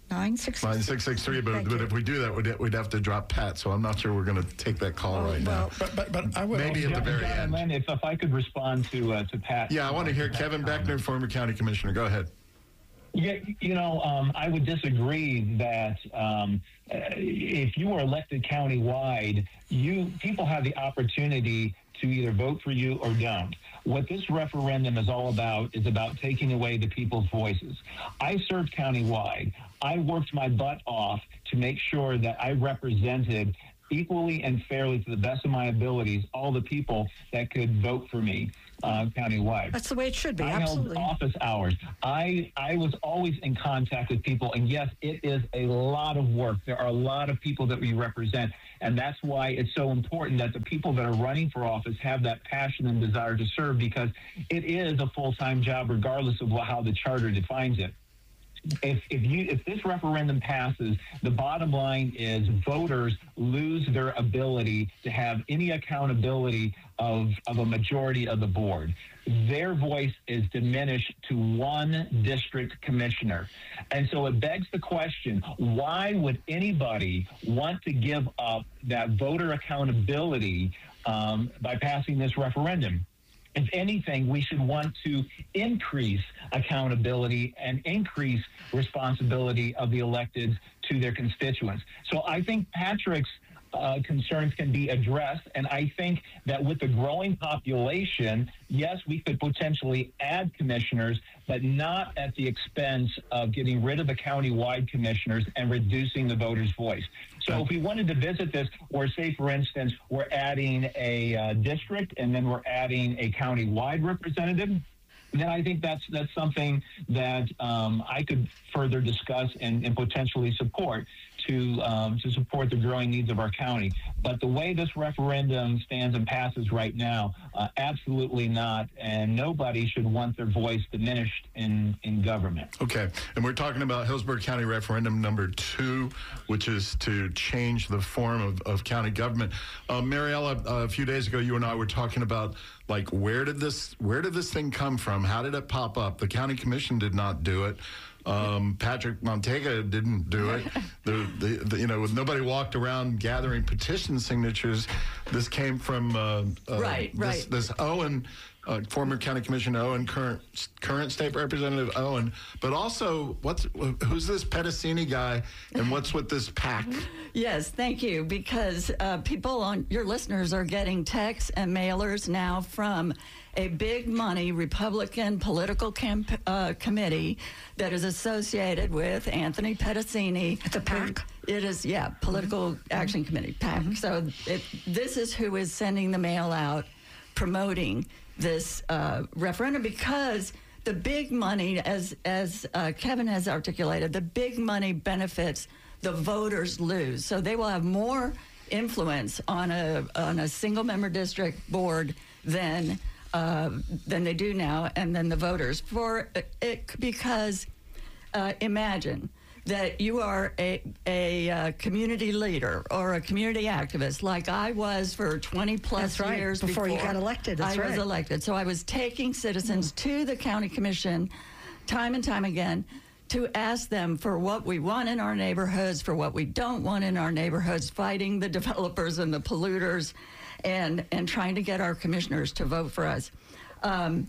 [SPEAKER 1] nine six
[SPEAKER 2] nine six six three, but,
[SPEAKER 1] Thank
[SPEAKER 2] but
[SPEAKER 1] you.
[SPEAKER 2] if we do that, we'd, we'd have to drop Pat, so I'm not sure we're going to take that call right now.
[SPEAKER 4] But, but, but I would
[SPEAKER 2] Maybe
[SPEAKER 4] also-
[SPEAKER 2] at the very
[SPEAKER 3] John and
[SPEAKER 2] end.
[SPEAKER 3] Lynn, if, if I could respond to uh, to Pat.
[SPEAKER 2] Yeah, I want to hear
[SPEAKER 3] Pat
[SPEAKER 2] Kevin
[SPEAKER 3] comment.
[SPEAKER 2] Beckner, former county commissioner. Go ahead.
[SPEAKER 3] Yeah, you know, um, I would disagree that um, uh, if you are elected countywide, you people have the opportunity to either vote for you or don't. What this referendum is all about is about taking away the people's voices. I served countywide. I worked my butt off to make sure that I represented equally and fairly, to the best of my abilities, all the people that could vote for me uh, countywide.
[SPEAKER 1] That's the way it should be.
[SPEAKER 3] I
[SPEAKER 1] Absolutely.
[SPEAKER 3] held office hours. I I was always in contact with people, and yes, it is a lot of work. There are a lot of people that we represent, and that's why it's so important that the people that are running for office have that passion and desire to serve, because it is a full-time job, regardless of how the charter defines it. If, if you if this referendum passes, the bottom line is voters lose their ability to have any accountability of, of a majority of the board. Their voice is diminished to one district commissioner. And so it begs the question, why would anybody want to give up that voter accountability um, by passing this referendum? If anything, we should want to increase accountability and increase responsibility of the electeds to their constituents. So I think Patrick's uh, concerns can be addressed, and I think that with the growing population, yes, we could potentially add commissioners, but not at the expense of getting rid of the county-wide commissioners and reducing the voter's voice. So if we wanted to visit this, or say, for instance, we're adding a uh, district and then we're adding a county-wide representative, then I think that's that's something that um, I could further discuss and, and potentially support to um, to support the growing needs of our county. But the way this referendum stands and passes right now, uh, absolutely not. And nobody should want their voice diminished in, in government.
[SPEAKER 2] Okay, and we're talking about Hillsborough County referendum number two, which is to change the form of, of county government. Uh, Mariella, uh, a few days ago, you and I were talking about, like, where did this where did this thing come from? How did it pop up? The county commission did not do it. Um, Patrick Montega didn't do it. The, the, the, you know, nobody walked around gathering petition signatures. This came from uh, uh,
[SPEAKER 5] Right,
[SPEAKER 2] this,
[SPEAKER 5] right.
[SPEAKER 2] this Owen, uh, former county commissioner Owen, current current state representative Owen. But also, what's who's this Pedicini guy, and what's with this PAC?
[SPEAKER 5] Yes, thank you. Because uh, people on your listeners are getting texts and mailers now from a big money Republican political camp, uh, committee that is associated with Anthony Pedicini.
[SPEAKER 1] It's a PAC?
[SPEAKER 5] It is, yeah, Political mm-hmm. Action Committee, PAC. Mm-hmm. So it, this is who is sending the mail out promoting this uh, referendum, because the big money, as as uh, Kevin has articulated, the big money benefits the voters lose. So they will have more influence on a on a single member district board than uh, than they do now, and then the voters for it, because uh, imagine that you are a a uh, community leader or a community activist, like I was for twenty plus
[SPEAKER 1] That's right,
[SPEAKER 5] years
[SPEAKER 1] before you got elected, that's
[SPEAKER 5] I
[SPEAKER 1] right.
[SPEAKER 5] was elected. So I was taking citizens to the county commission time and time again to ask them for what we want in our neighborhoods, for what we don't want in our neighborhoods, fighting the developers and the polluters, and and trying to get our commissioners to vote for us. Um,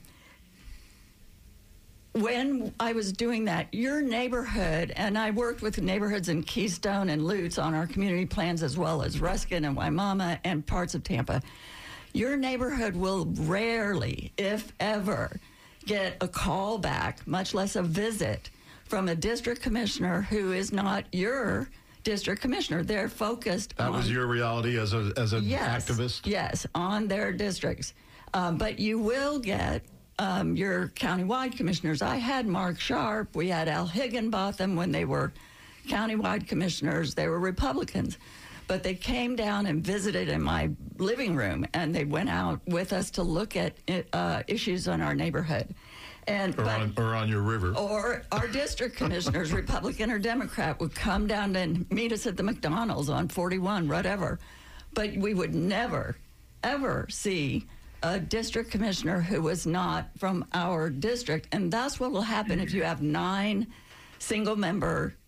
[SPEAKER 5] when I was doing that, your neighborhood, and I worked with neighborhoods in Keystone and Lutz on our community plans, as well as Ruskin and Waimama and parts of Tampa, your neighborhood will rarely, if ever, get a call back, much less a visit, from a district commissioner who is not your district commissioner. They're focused
[SPEAKER 2] That
[SPEAKER 5] on...
[SPEAKER 2] was your reality as a as an
[SPEAKER 5] yes,
[SPEAKER 2] activist?
[SPEAKER 5] Yes, on their districts. Um, but you will get um, your countywide commissioners. I had Mark Sharp. We had Al Higginbotham when they were countywide commissioners. They were Republicans. But they came down and visited in my living room, and they went out with us to look at uh, issues on our neighborhood. And,
[SPEAKER 2] Or,
[SPEAKER 5] but,
[SPEAKER 2] on, or on your river.
[SPEAKER 5] or our district commissioners, Republican or Democrat, would come down and meet us at the McDonald's on forty-one, whatever. But we would never, ever see a district commissioner who was not from our district. And that's what will happen if you have nine single-member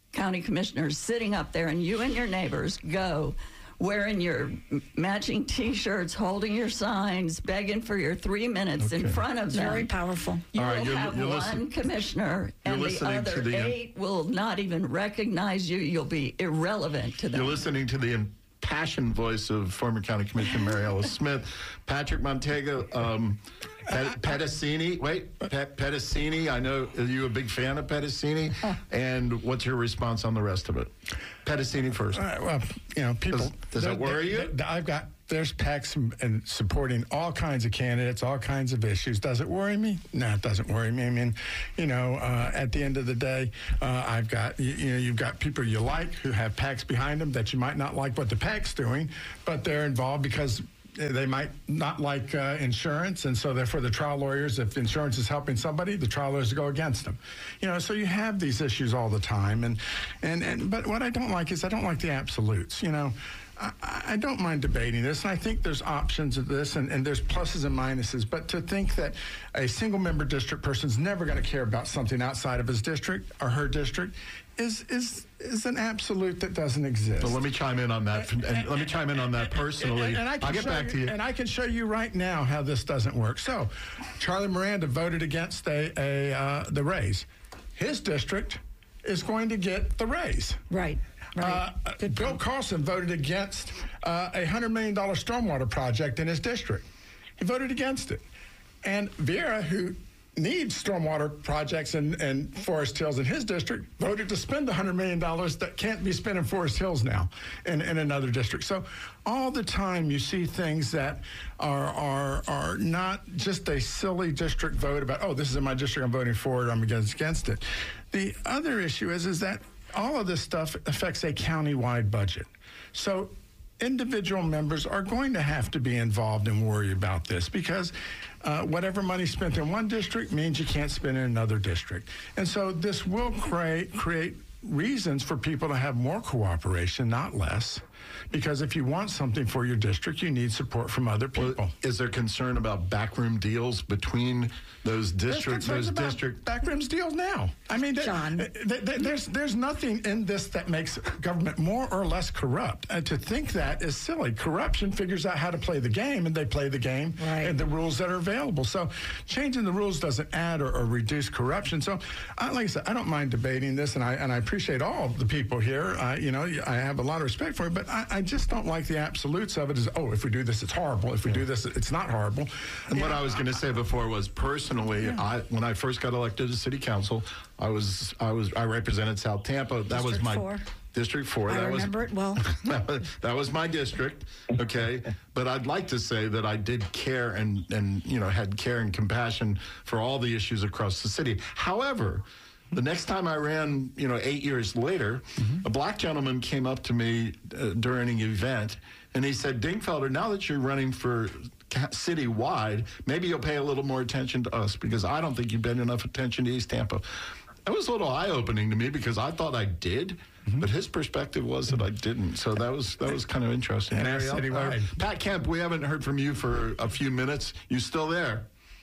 [SPEAKER 5] county commissioners sitting up there, and you and your neighbors go wearing your matching T-shirts, holding your signs, begging for your three minutes in
[SPEAKER 2] Okay.
[SPEAKER 5] front of
[SPEAKER 1] It's
[SPEAKER 5] them.
[SPEAKER 1] very powerful.
[SPEAKER 5] You
[SPEAKER 2] All right,
[SPEAKER 5] will
[SPEAKER 2] you're-
[SPEAKER 5] have
[SPEAKER 2] you're
[SPEAKER 5] one
[SPEAKER 2] listen-
[SPEAKER 5] commissioner,
[SPEAKER 2] you're
[SPEAKER 5] and the
[SPEAKER 2] listening to
[SPEAKER 5] other
[SPEAKER 2] the, uh,
[SPEAKER 5] eight will not even recognize you. You'll be irrelevant to them.
[SPEAKER 2] You're listening to the impassioned voice of former County Commissioner Mary Alice Smith. Patrick Montego, um, Pet- Pedicini, wait, Pet- Pedicini, I know, are you a big fan of Pedicini? And what's your response on the rest of it? Pedicini first.
[SPEAKER 4] Uh, well, you know, people.
[SPEAKER 2] Does- does that
[SPEAKER 4] there-
[SPEAKER 2] worry
[SPEAKER 4] there-
[SPEAKER 2] you?
[SPEAKER 4] there- I've got there's PACs and, and supporting all kinds of candidates, all kinds of issues. Does it worry me? No, it doesn't worry me. I mean, you know, uh, at the end of the day, uh, I've got you, you know, you've got people you like who have PACs behind them that you might not like what the PAC's doing, but they're involved because they might not like uh, insurance, and so therefore the trial lawyers, if insurance is helping somebody, the trial lawyers go against them. You know, so you have these issues all the time, and and and but what I don't like is I don't like the absolutes. You know, I, I don't mind debating this, and I think there's options of this, and, and there's pluses and minuses. But to think that a single member district person's never going to care about something outside of his district or her district is is is an absolute that doesn't exist.
[SPEAKER 2] Well, let me chime in on that. And let me chime in on that personally.
[SPEAKER 4] And, and I can
[SPEAKER 2] I'll get
[SPEAKER 4] show
[SPEAKER 2] back
[SPEAKER 4] you,
[SPEAKER 2] to you.
[SPEAKER 4] And I can show you right now how this doesn't work. So, Charlie Miranda voted against a, a uh, the raise. His district is going to get the raise.
[SPEAKER 1] Right. Right.
[SPEAKER 4] Uh, Bill Carlson voted against uh, a one hundred million dollars stormwater project in his district. He voted against it. And Vieira, who needs stormwater projects in, in Forest Hills in his district, voted to spend one hundred million dollars that can't be spent in Forest Hills now in, in another district. So all the time you see things that are, are, are not just a silly district vote about, oh, this is in my district, I'm voting for it, I'm against, against it. The other issue is, is that all of this stuff affects a county-wide budget. So individual members are going to have to be involved and worry about this because uh, whatever money spent in one district means you can't spend in another district. And so this will create create reasons for people to have more cooperation, not less. Because if you want something for your district, you need support from other people.
[SPEAKER 2] Well, is there concern about backroom deals between those
[SPEAKER 4] There's
[SPEAKER 2] districts?
[SPEAKER 4] concerns
[SPEAKER 2] Those
[SPEAKER 4] about
[SPEAKER 2] district.
[SPEAKER 4] backrooms deals now. I mean, th-
[SPEAKER 1] John.
[SPEAKER 4] th- th- th- there's there's nothing in this that makes government more or less corrupt. And to think that is silly. Corruption figures out how to play the game, and they play the game
[SPEAKER 1] Right.
[SPEAKER 4] and the rules that are available. So changing the rules doesn't add or, or reduce corruption. So, I, like I said, I don't mind debating this, and I and I appreciate all the people here. I, you know, I have a lot of respect for it, but I, I just don't like the absolutes of it. As oh, if we do this, it's horrible. If we do this, it's not horrible.
[SPEAKER 2] And what I was going to say before was personally, I when I first got elected to city council, I was I was I represented South Tampa. That was
[SPEAKER 1] District
[SPEAKER 2] my
[SPEAKER 1] four.
[SPEAKER 2] District Four.
[SPEAKER 1] I
[SPEAKER 2] that
[SPEAKER 1] remember
[SPEAKER 2] was,
[SPEAKER 1] it well.
[SPEAKER 2] that was that was my district. Okay, but I'd like to say that I did care and and you know had care and compassion for all the issues across the city. However, the next time I ran, you know, eight years later, mm-hmm. a black gentleman came up to me uh, during an event, and he said, Dingfelder, now that you're running for citywide, maybe you'll pay a little more attention to us because I don't think you've paid enough attention to East Tampa. That was a little eye-opening to me because I thought I did, mm-hmm. but his perspective was that I didn't. So that was that was kind of interesting.
[SPEAKER 4] And that's
[SPEAKER 2] Mary,
[SPEAKER 4] citywide.
[SPEAKER 2] uh, Pat Kemp, we haven't heard from you for a few minutes. You still there?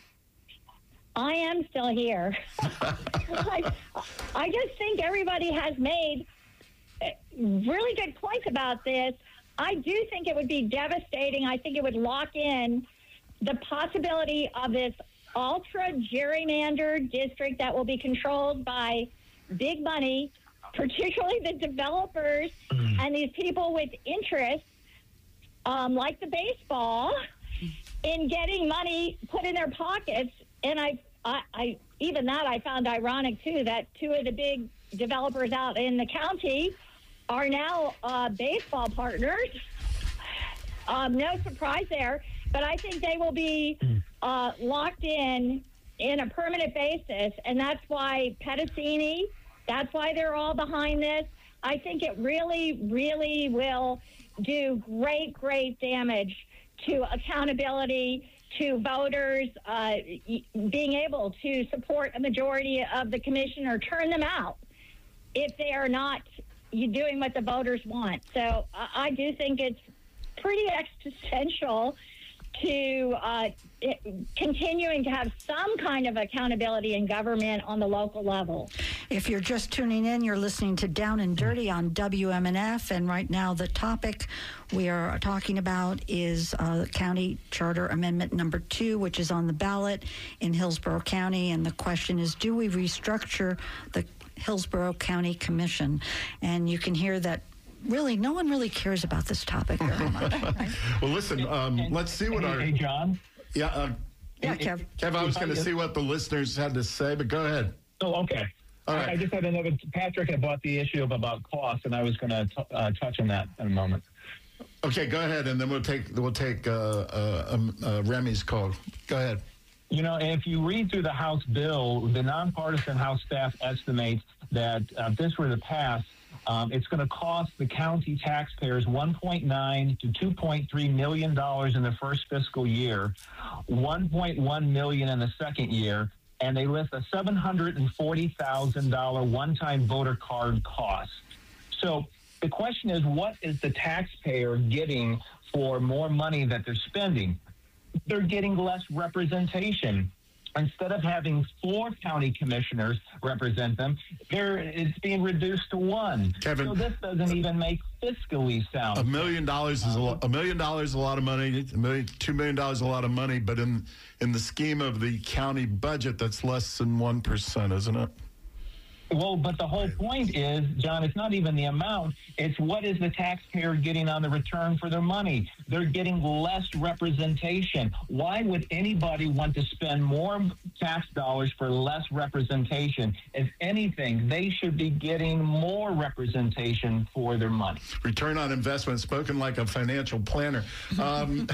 [SPEAKER 6] I am still here. I, I just think everybody has made uh, really good points about this. I do think it would be devastating. I think it would lock in the possibility of this ultra gerrymandered district that will be controlled by big money, particularly the developers mm. and these people with interest, um, like the baseball, in getting money put in their pockets. And I, I, I, even that I found ironic, too, that two of the big developers out in the county are now uh, baseball partners. Um, no surprise there. But I think they will be uh, locked in in a permanent basis. And that's why Pedicini, that's why they're all behind this. I think it really, really will do great, great damage to accountability, to voters uh, being able to support a majority of the commission or turn them out if they are not doing what the voters want. So I, I do think it's pretty existential to uh, continuing to have some kind of accountability in government on the local level.
[SPEAKER 1] If you're just tuning in, you're listening to Down and Dirty on W M N F, and right now the topic we are talking about is uh, County Charter Amendment number two, which is on the ballot in Hillsborough County, and the question is, do we restructure the Hillsborough County Commission? And you can hear that really no one really cares about this topic very much. Right?
[SPEAKER 2] Well, listen, um, let's see what
[SPEAKER 3] hey,
[SPEAKER 2] our...
[SPEAKER 3] Hey, John.
[SPEAKER 2] Yeah, uh,
[SPEAKER 1] Yeah, Kev.
[SPEAKER 2] Kev, I was going to see what the listeners had to say, but go ahead.
[SPEAKER 3] Oh, okay.
[SPEAKER 2] All
[SPEAKER 3] I,
[SPEAKER 2] right.
[SPEAKER 3] I just had another. Patrick had brought the issue of about cost, and I was going to uh, touch on that in a moment.
[SPEAKER 2] Okay, go ahead, and then we'll take we'll take uh, uh, um, uh, Remy's call. Go ahead.
[SPEAKER 3] You know, if you read through the House bill, the nonpartisan House staff estimates that uh, if this were to pass, um, it's going to cost the county taxpayers one point nine to two point three million dollars in the first fiscal year, one point one million in the second year, and they list a seven hundred forty thousand dollars one-time voter card cost. So the question is, what is the taxpayer getting for more money that they're spending? They're getting less representation. Instead of having four county commissioners represent them, they're, it's being reduced to one.
[SPEAKER 2] Kevin,
[SPEAKER 3] so this doesn't even make fiscally sound.
[SPEAKER 2] A million dollars is a, lo- a million dollars is a lot of money. A million, two million dollars is a lot of money, but in in the scheme of the county budget, that's less than one percent, isn't it?
[SPEAKER 3] Well, but the whole point is, John, it's not even the amount. It's what is the taxpayer getting on the return for their money. They're getting less representation. Why would anybody want to spend more tax dollars for less representation? If anything, they should be getting more representation for their money.
[SPEAKER 2] Return on investment, spoken like a financial planner. Um,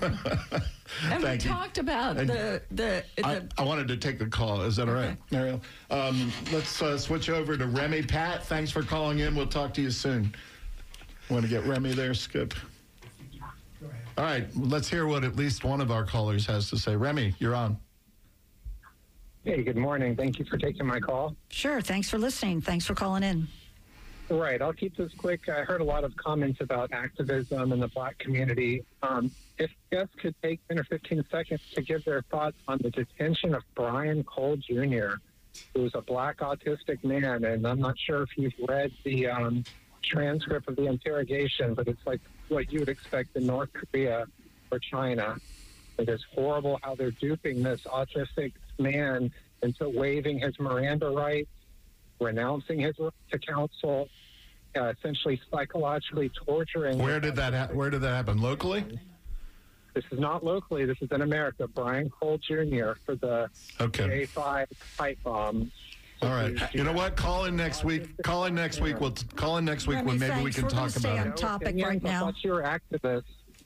[SPEAKER 5] And we
[SPEAKER 2] Thank you.
[SPEAKER 5] talked about
[SPEAKER 2] And
[SPEAKER 5] the the, the
[SPEAKER 2] I, I wanted to take the call. Is that all right, Mariel? Um, let's uh, switch over to Remy. Pat, thanks for calling in. We'll talk to you soon. Want to get Remy there, Skip? Go ahead. All right, let's hear what at least one of our callers has to say. Remy, you're on.
[SPEAKER 7] Hey, good morning. Thank you for taking my call.
[SPEAKER 1] Sure. Thanks for listening. Thanks for calling in.
[SPEAKER 7] Right. I'll keep this quick. I heard a lot of comments about activism in the black community. Um, if guests could take ten or fifteen seconds to give their thoughts on the detention of Brian Cole Junior, who was a black autistic man, and I'm not sure if you've read the um, transcript of the interrogation, but it's like what you would expect in North Korea or China. It is horrible how they're duping this autistic man into waiving his Miranda rights, renouncing his right to counsel, uh, essentially psychologically torturing.
[SPEAKER 2] Where did that ha- Where did that happen? Locally?
[SPEAKER 7] This is not locally. This is in America. Brian Cole Junior for the
[SPEAKER 2] Okay.
[SPEAKER 7] J five pipe bomb.
[SPEAKER 2] All right. You know what? Call in next week. Call in next week. We'll t- call in next week
[SPEAKER 1] Remy,
[SPEAKER 2] when maybe we
[SPEAKER 1] thanks.
[SPEAKER 2] can
[SPEAKER 1] We're gonna
[SPEAKER 2] talk
[SPEAKER 1] stay
[SPEAKER 2] about
[SPEAKER 1] on
[SPEAKER 2] it.
[SPEAKER 1] topic
[SPEAKER 7] Opinions,
[SPEAKER 1] right now.
[SPEAKER 7] I thought you were activists.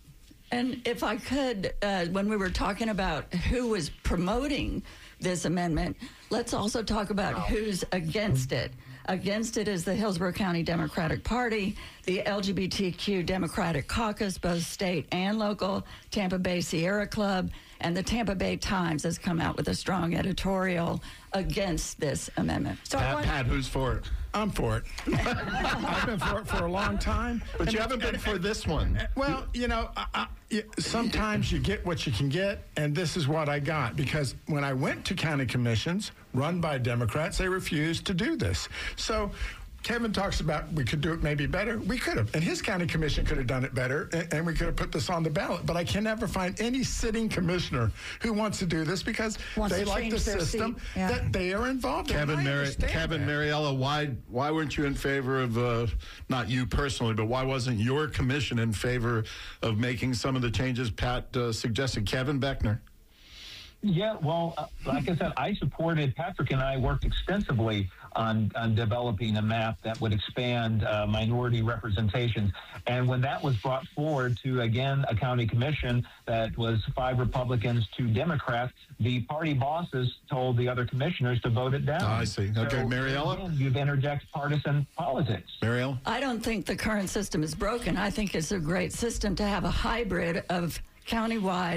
[SPEAKER 5] And if I could, uh, when we were talking about who was promoting this amendment, let's also talk about who's against it. Against it is the Hillsborough County Democratic Party, the L G B T Q Democratic Caucus, both state and local, Tampa Bay Sierra Club, and the Tampa Bay Times has come out with a strong editorial against this amendment.
[SPEAKER 1] So I
[SPEAKER 2] Pat,
[SPEAKER 1] want-
[SPEAKER 2] Pat, who's for it?
[SPEAKER 4] I'm for it. I've been for it for a long time.
[SPEAKER 2] But you haven't been for this one.
[SPEAKER 4] Well, you know, I, I, y- sometimes you get what you can get, and this is what I got. Because when I went to county commissions run by Democrats, they refused to do this. So Kevin talks about we could do it maybe better. We could have. And his county commission could have done it better, and, and we could have put this on the ballot. But I can never find any sitting commissioner who wants to do this because
[SPEAKER 1] Wants
[SPEAKER 4] they
[SPEAKER 1] to
[SPEAKER 4] like the
[SPEAKER 1] change their
[SPEAKER 4] system
[SPEAKER 1] seat. Yeah.
[SPEAKER 4] that they are involved in.
[SPEAKER 2] Kevin,
[SPEAKER 4] I
[SPEAKER 2] Mari-
[SPEAKER 4] understand
[SPEAKER 2] Kevin,
[SPEAKER 4] that.
[SPEAKER 2] Mariella, why why weren't you in favor of, uh, not you personally, but why wasn't your commission in favor of making some of the changes Pat uh, suggested? Kevin Beckner.
[SPEAKER 3] Yeah, well, uh, like I said, I supported, Patrick and I worked extensively on, on developing a map that would expand uh, minority representation. And when that was brought forward to, again, a county commission that was five Republicans, two Democrats, the party bosses told the other commissioners to vote it down.
[SPEAKER 2] Oh, I see. Okay,
[SPEAKER 3] So,
[SPEAKER 2] Mariella?
[SPEAKER 3] again, you've interjected partisan politics.
[SPEAKER 2] Mariella?
[SPEAKER 5] I don't think the current system is broken. I think it's a great system to have a hybrid of countywide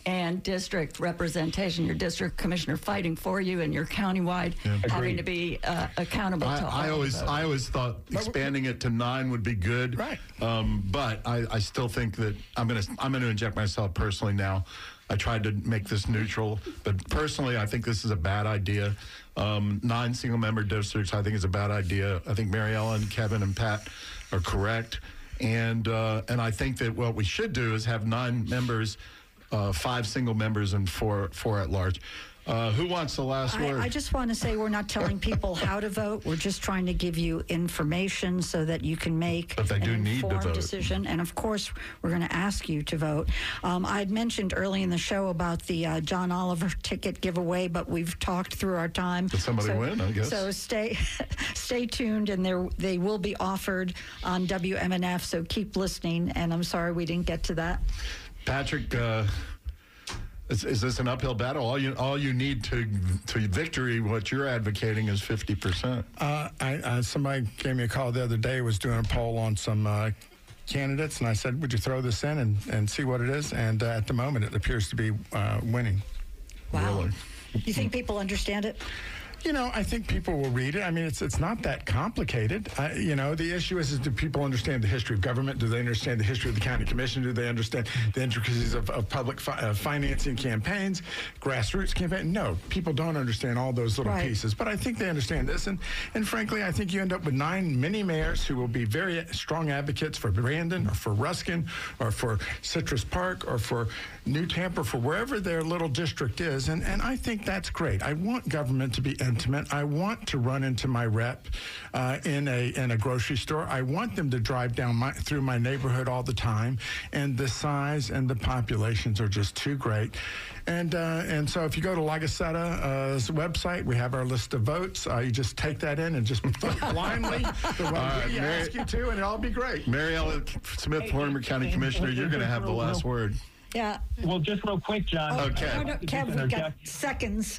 [SPEAKER 5] and district representation, your district commissioner fighting for you, and your countywide
[SPEAKER 2] Yeah.
[SPEAKER 5] having
[SPEAKER 3] Agreed.
[SPEAKER 5] to be uh, accountable
[SPEAKER 2] I,
[SPEAKER 5] to all
[SPEAKER 2] I
[SPEAKER 5] of
[SPEAKER 2] always,
[SPEAKER 5] those.
[SPEAKER 2] I always thought expanding it to nine would be good.
[SPEAKER 4] Right.
[SPEAKER 2] Um, but I, I still think that I'm going to, I'm going to inject myself personally now. I tried to make this neutral, but personally, I think this is a bad idea. Um, nine single-member districts, I think, is a bad idea. I think Mary Ellen, Kevin, and Pat are correct, and uh, and I think that what we should do is have nine members, uh, five single members, and four four at large. Uh, who wants the last word?
[SPEAKER 1] I, I just want to say we're not telling people how to vote. We're just trying to give you information so that you can make
[SPEAKER 2] But they do
[SPEAKER 1] an
[SPEAKER 2] need to
[SPEAKER 1] informed
[SPEAKER 2] vote.
[SPEAKER 1] decision. And of course, we're going to ask you to vote. Um, I had mentioned early in the show about the uh, John Oliver ticket giveaway, but we've talked through our time.
[SPEAKER 2] Did somebody
[SPEAKER 1] so,
[SPEAKER 2] win, I guess?
[SPEAKER 1] So stay, stay tuned, and they they will be offered on W M N F. So keep listening. And I'm sorry we didn't get to that.
[SPEAKER 2] Patrick, uh, is, is this an uphill battle? All you all you need to to victory, what you're advocating, is fifty percent.
[SPEAKER 4] Uh, I, uh, somebody gave me a call the other day, was doing a poll on some uh, candidates, and I said, would you throw this in and, and see what it is? And uh, at the moment, it appears to be uh, winning.
[SPEAKER 1] Wow.
[SPEAKER 2] Really?
[SPEAKER 1] You think people understand it?
[SPEAKER 4] You know, I think people will read it. I mean, it's it's not that complicated. I, you know, the issue is, is do people understand the history of government? Do they understand the history of the county commission? Do they understand the intricacies of, of public fi- uh, financing campaigns, grassroots campaign? No, people don't understand all those little
[SPEAKER 1] Right.
[SPEAKER 4] pieces. But I think they understand this. And, and frankly, I think you end up with nine mini mayors who will be very strong advocates for Brandon or for Ruskin or for Citrus Park or for New Tampa, for wherever their little district is. And, and I think that's great. I want government to be intimate. I want to run into my rep uh, in a in a grocery store. I want them to drive down my, through my neighborhood all the time. And the size and the populations are just too great. And uh, and so if you go to Lagaseta's website, we have our list of votes. Uh, you just take that in and just vote blindly the way
[SPEAKER 2] right,
[SPEAKER 4] we
[SPEAKER 2] Mary-
[SPEAKER 4] ask you to, and it'll all be great.
[SPEAKER 2] Mary Ellen Smith, Lorimer County Commissioner, you're going to have the last word.
[SPEAKER 1] Yeah.
[SPEAKER 3] Well, just real quick, John.
[SPEAKER 2] Okay.
[SPEAKER 1] Oh, no,
[SPEAKER 3] Just
[SPEAKER 1] Kev, we've got
[SPEAKER 3] interject.
[SPEAKER 1] seconds.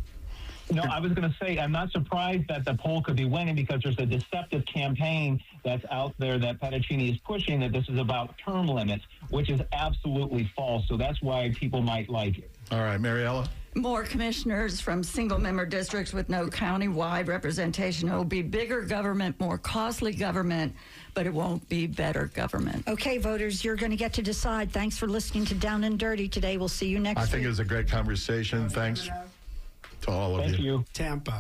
[SPEAKER 3] No, I was going to say, I'm not surprised that the poll could be winning because there's a deceptive campaign that's out there that Pedicini is pushing that this is about term limits, which is absolutely false. So that's why people might like it.
[SPEAKER 2] All right, Mariella.
[SPEAKER 5] More commissioners from single-member districts with no county-wide representation. It will be bigger government, more costly government, but it won't be better government.
[SPEAKER 1] Okay, voters, you're going to get to decide. Thanks for listening to Down and Dirty today. We'll see you next
[SPEAKER 2] I
[SPEAKER 1] week.
[SPEAKER 2] think it was a great conversation. Thanks to all of
[SPEAKER 3] Thank you.
[SPEAKER 8] Tampa.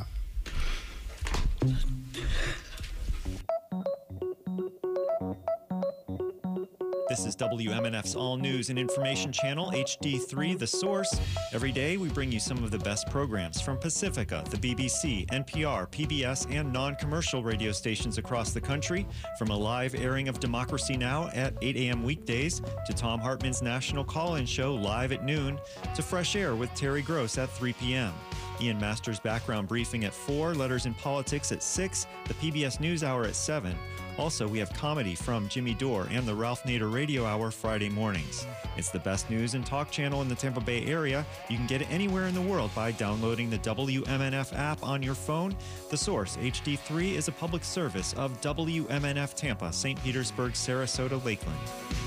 [SPEAKER 9] This is W M N F's All News and Information Channel, H D three, The Source. Every day, we bring you some of the best programs from Pacifica, the B B C, N P R, P B S, and non-commercial radio stations across the country, from a live airing of Democracy Now! At eight a.m. weekdays, to Tom Hartman's national call-in show live at noon, to Fresh Air with Terry Gross at three p.m. Ian Masters' background briefing at four, Letters in Politics at six, the P B S NewsHour at seven. Also, we have comedy from Jimmy Dore and the Ralph Nader Radio Hour Friday mornings. It's the best news and talk channel in the Tampa Bay area. You can get it anywhere in the world by downloading the W M N F app on your phone. The Source, H D three, is a public service of W M N F Tampa, Saint Petersburg, Sarasota, Lakeland.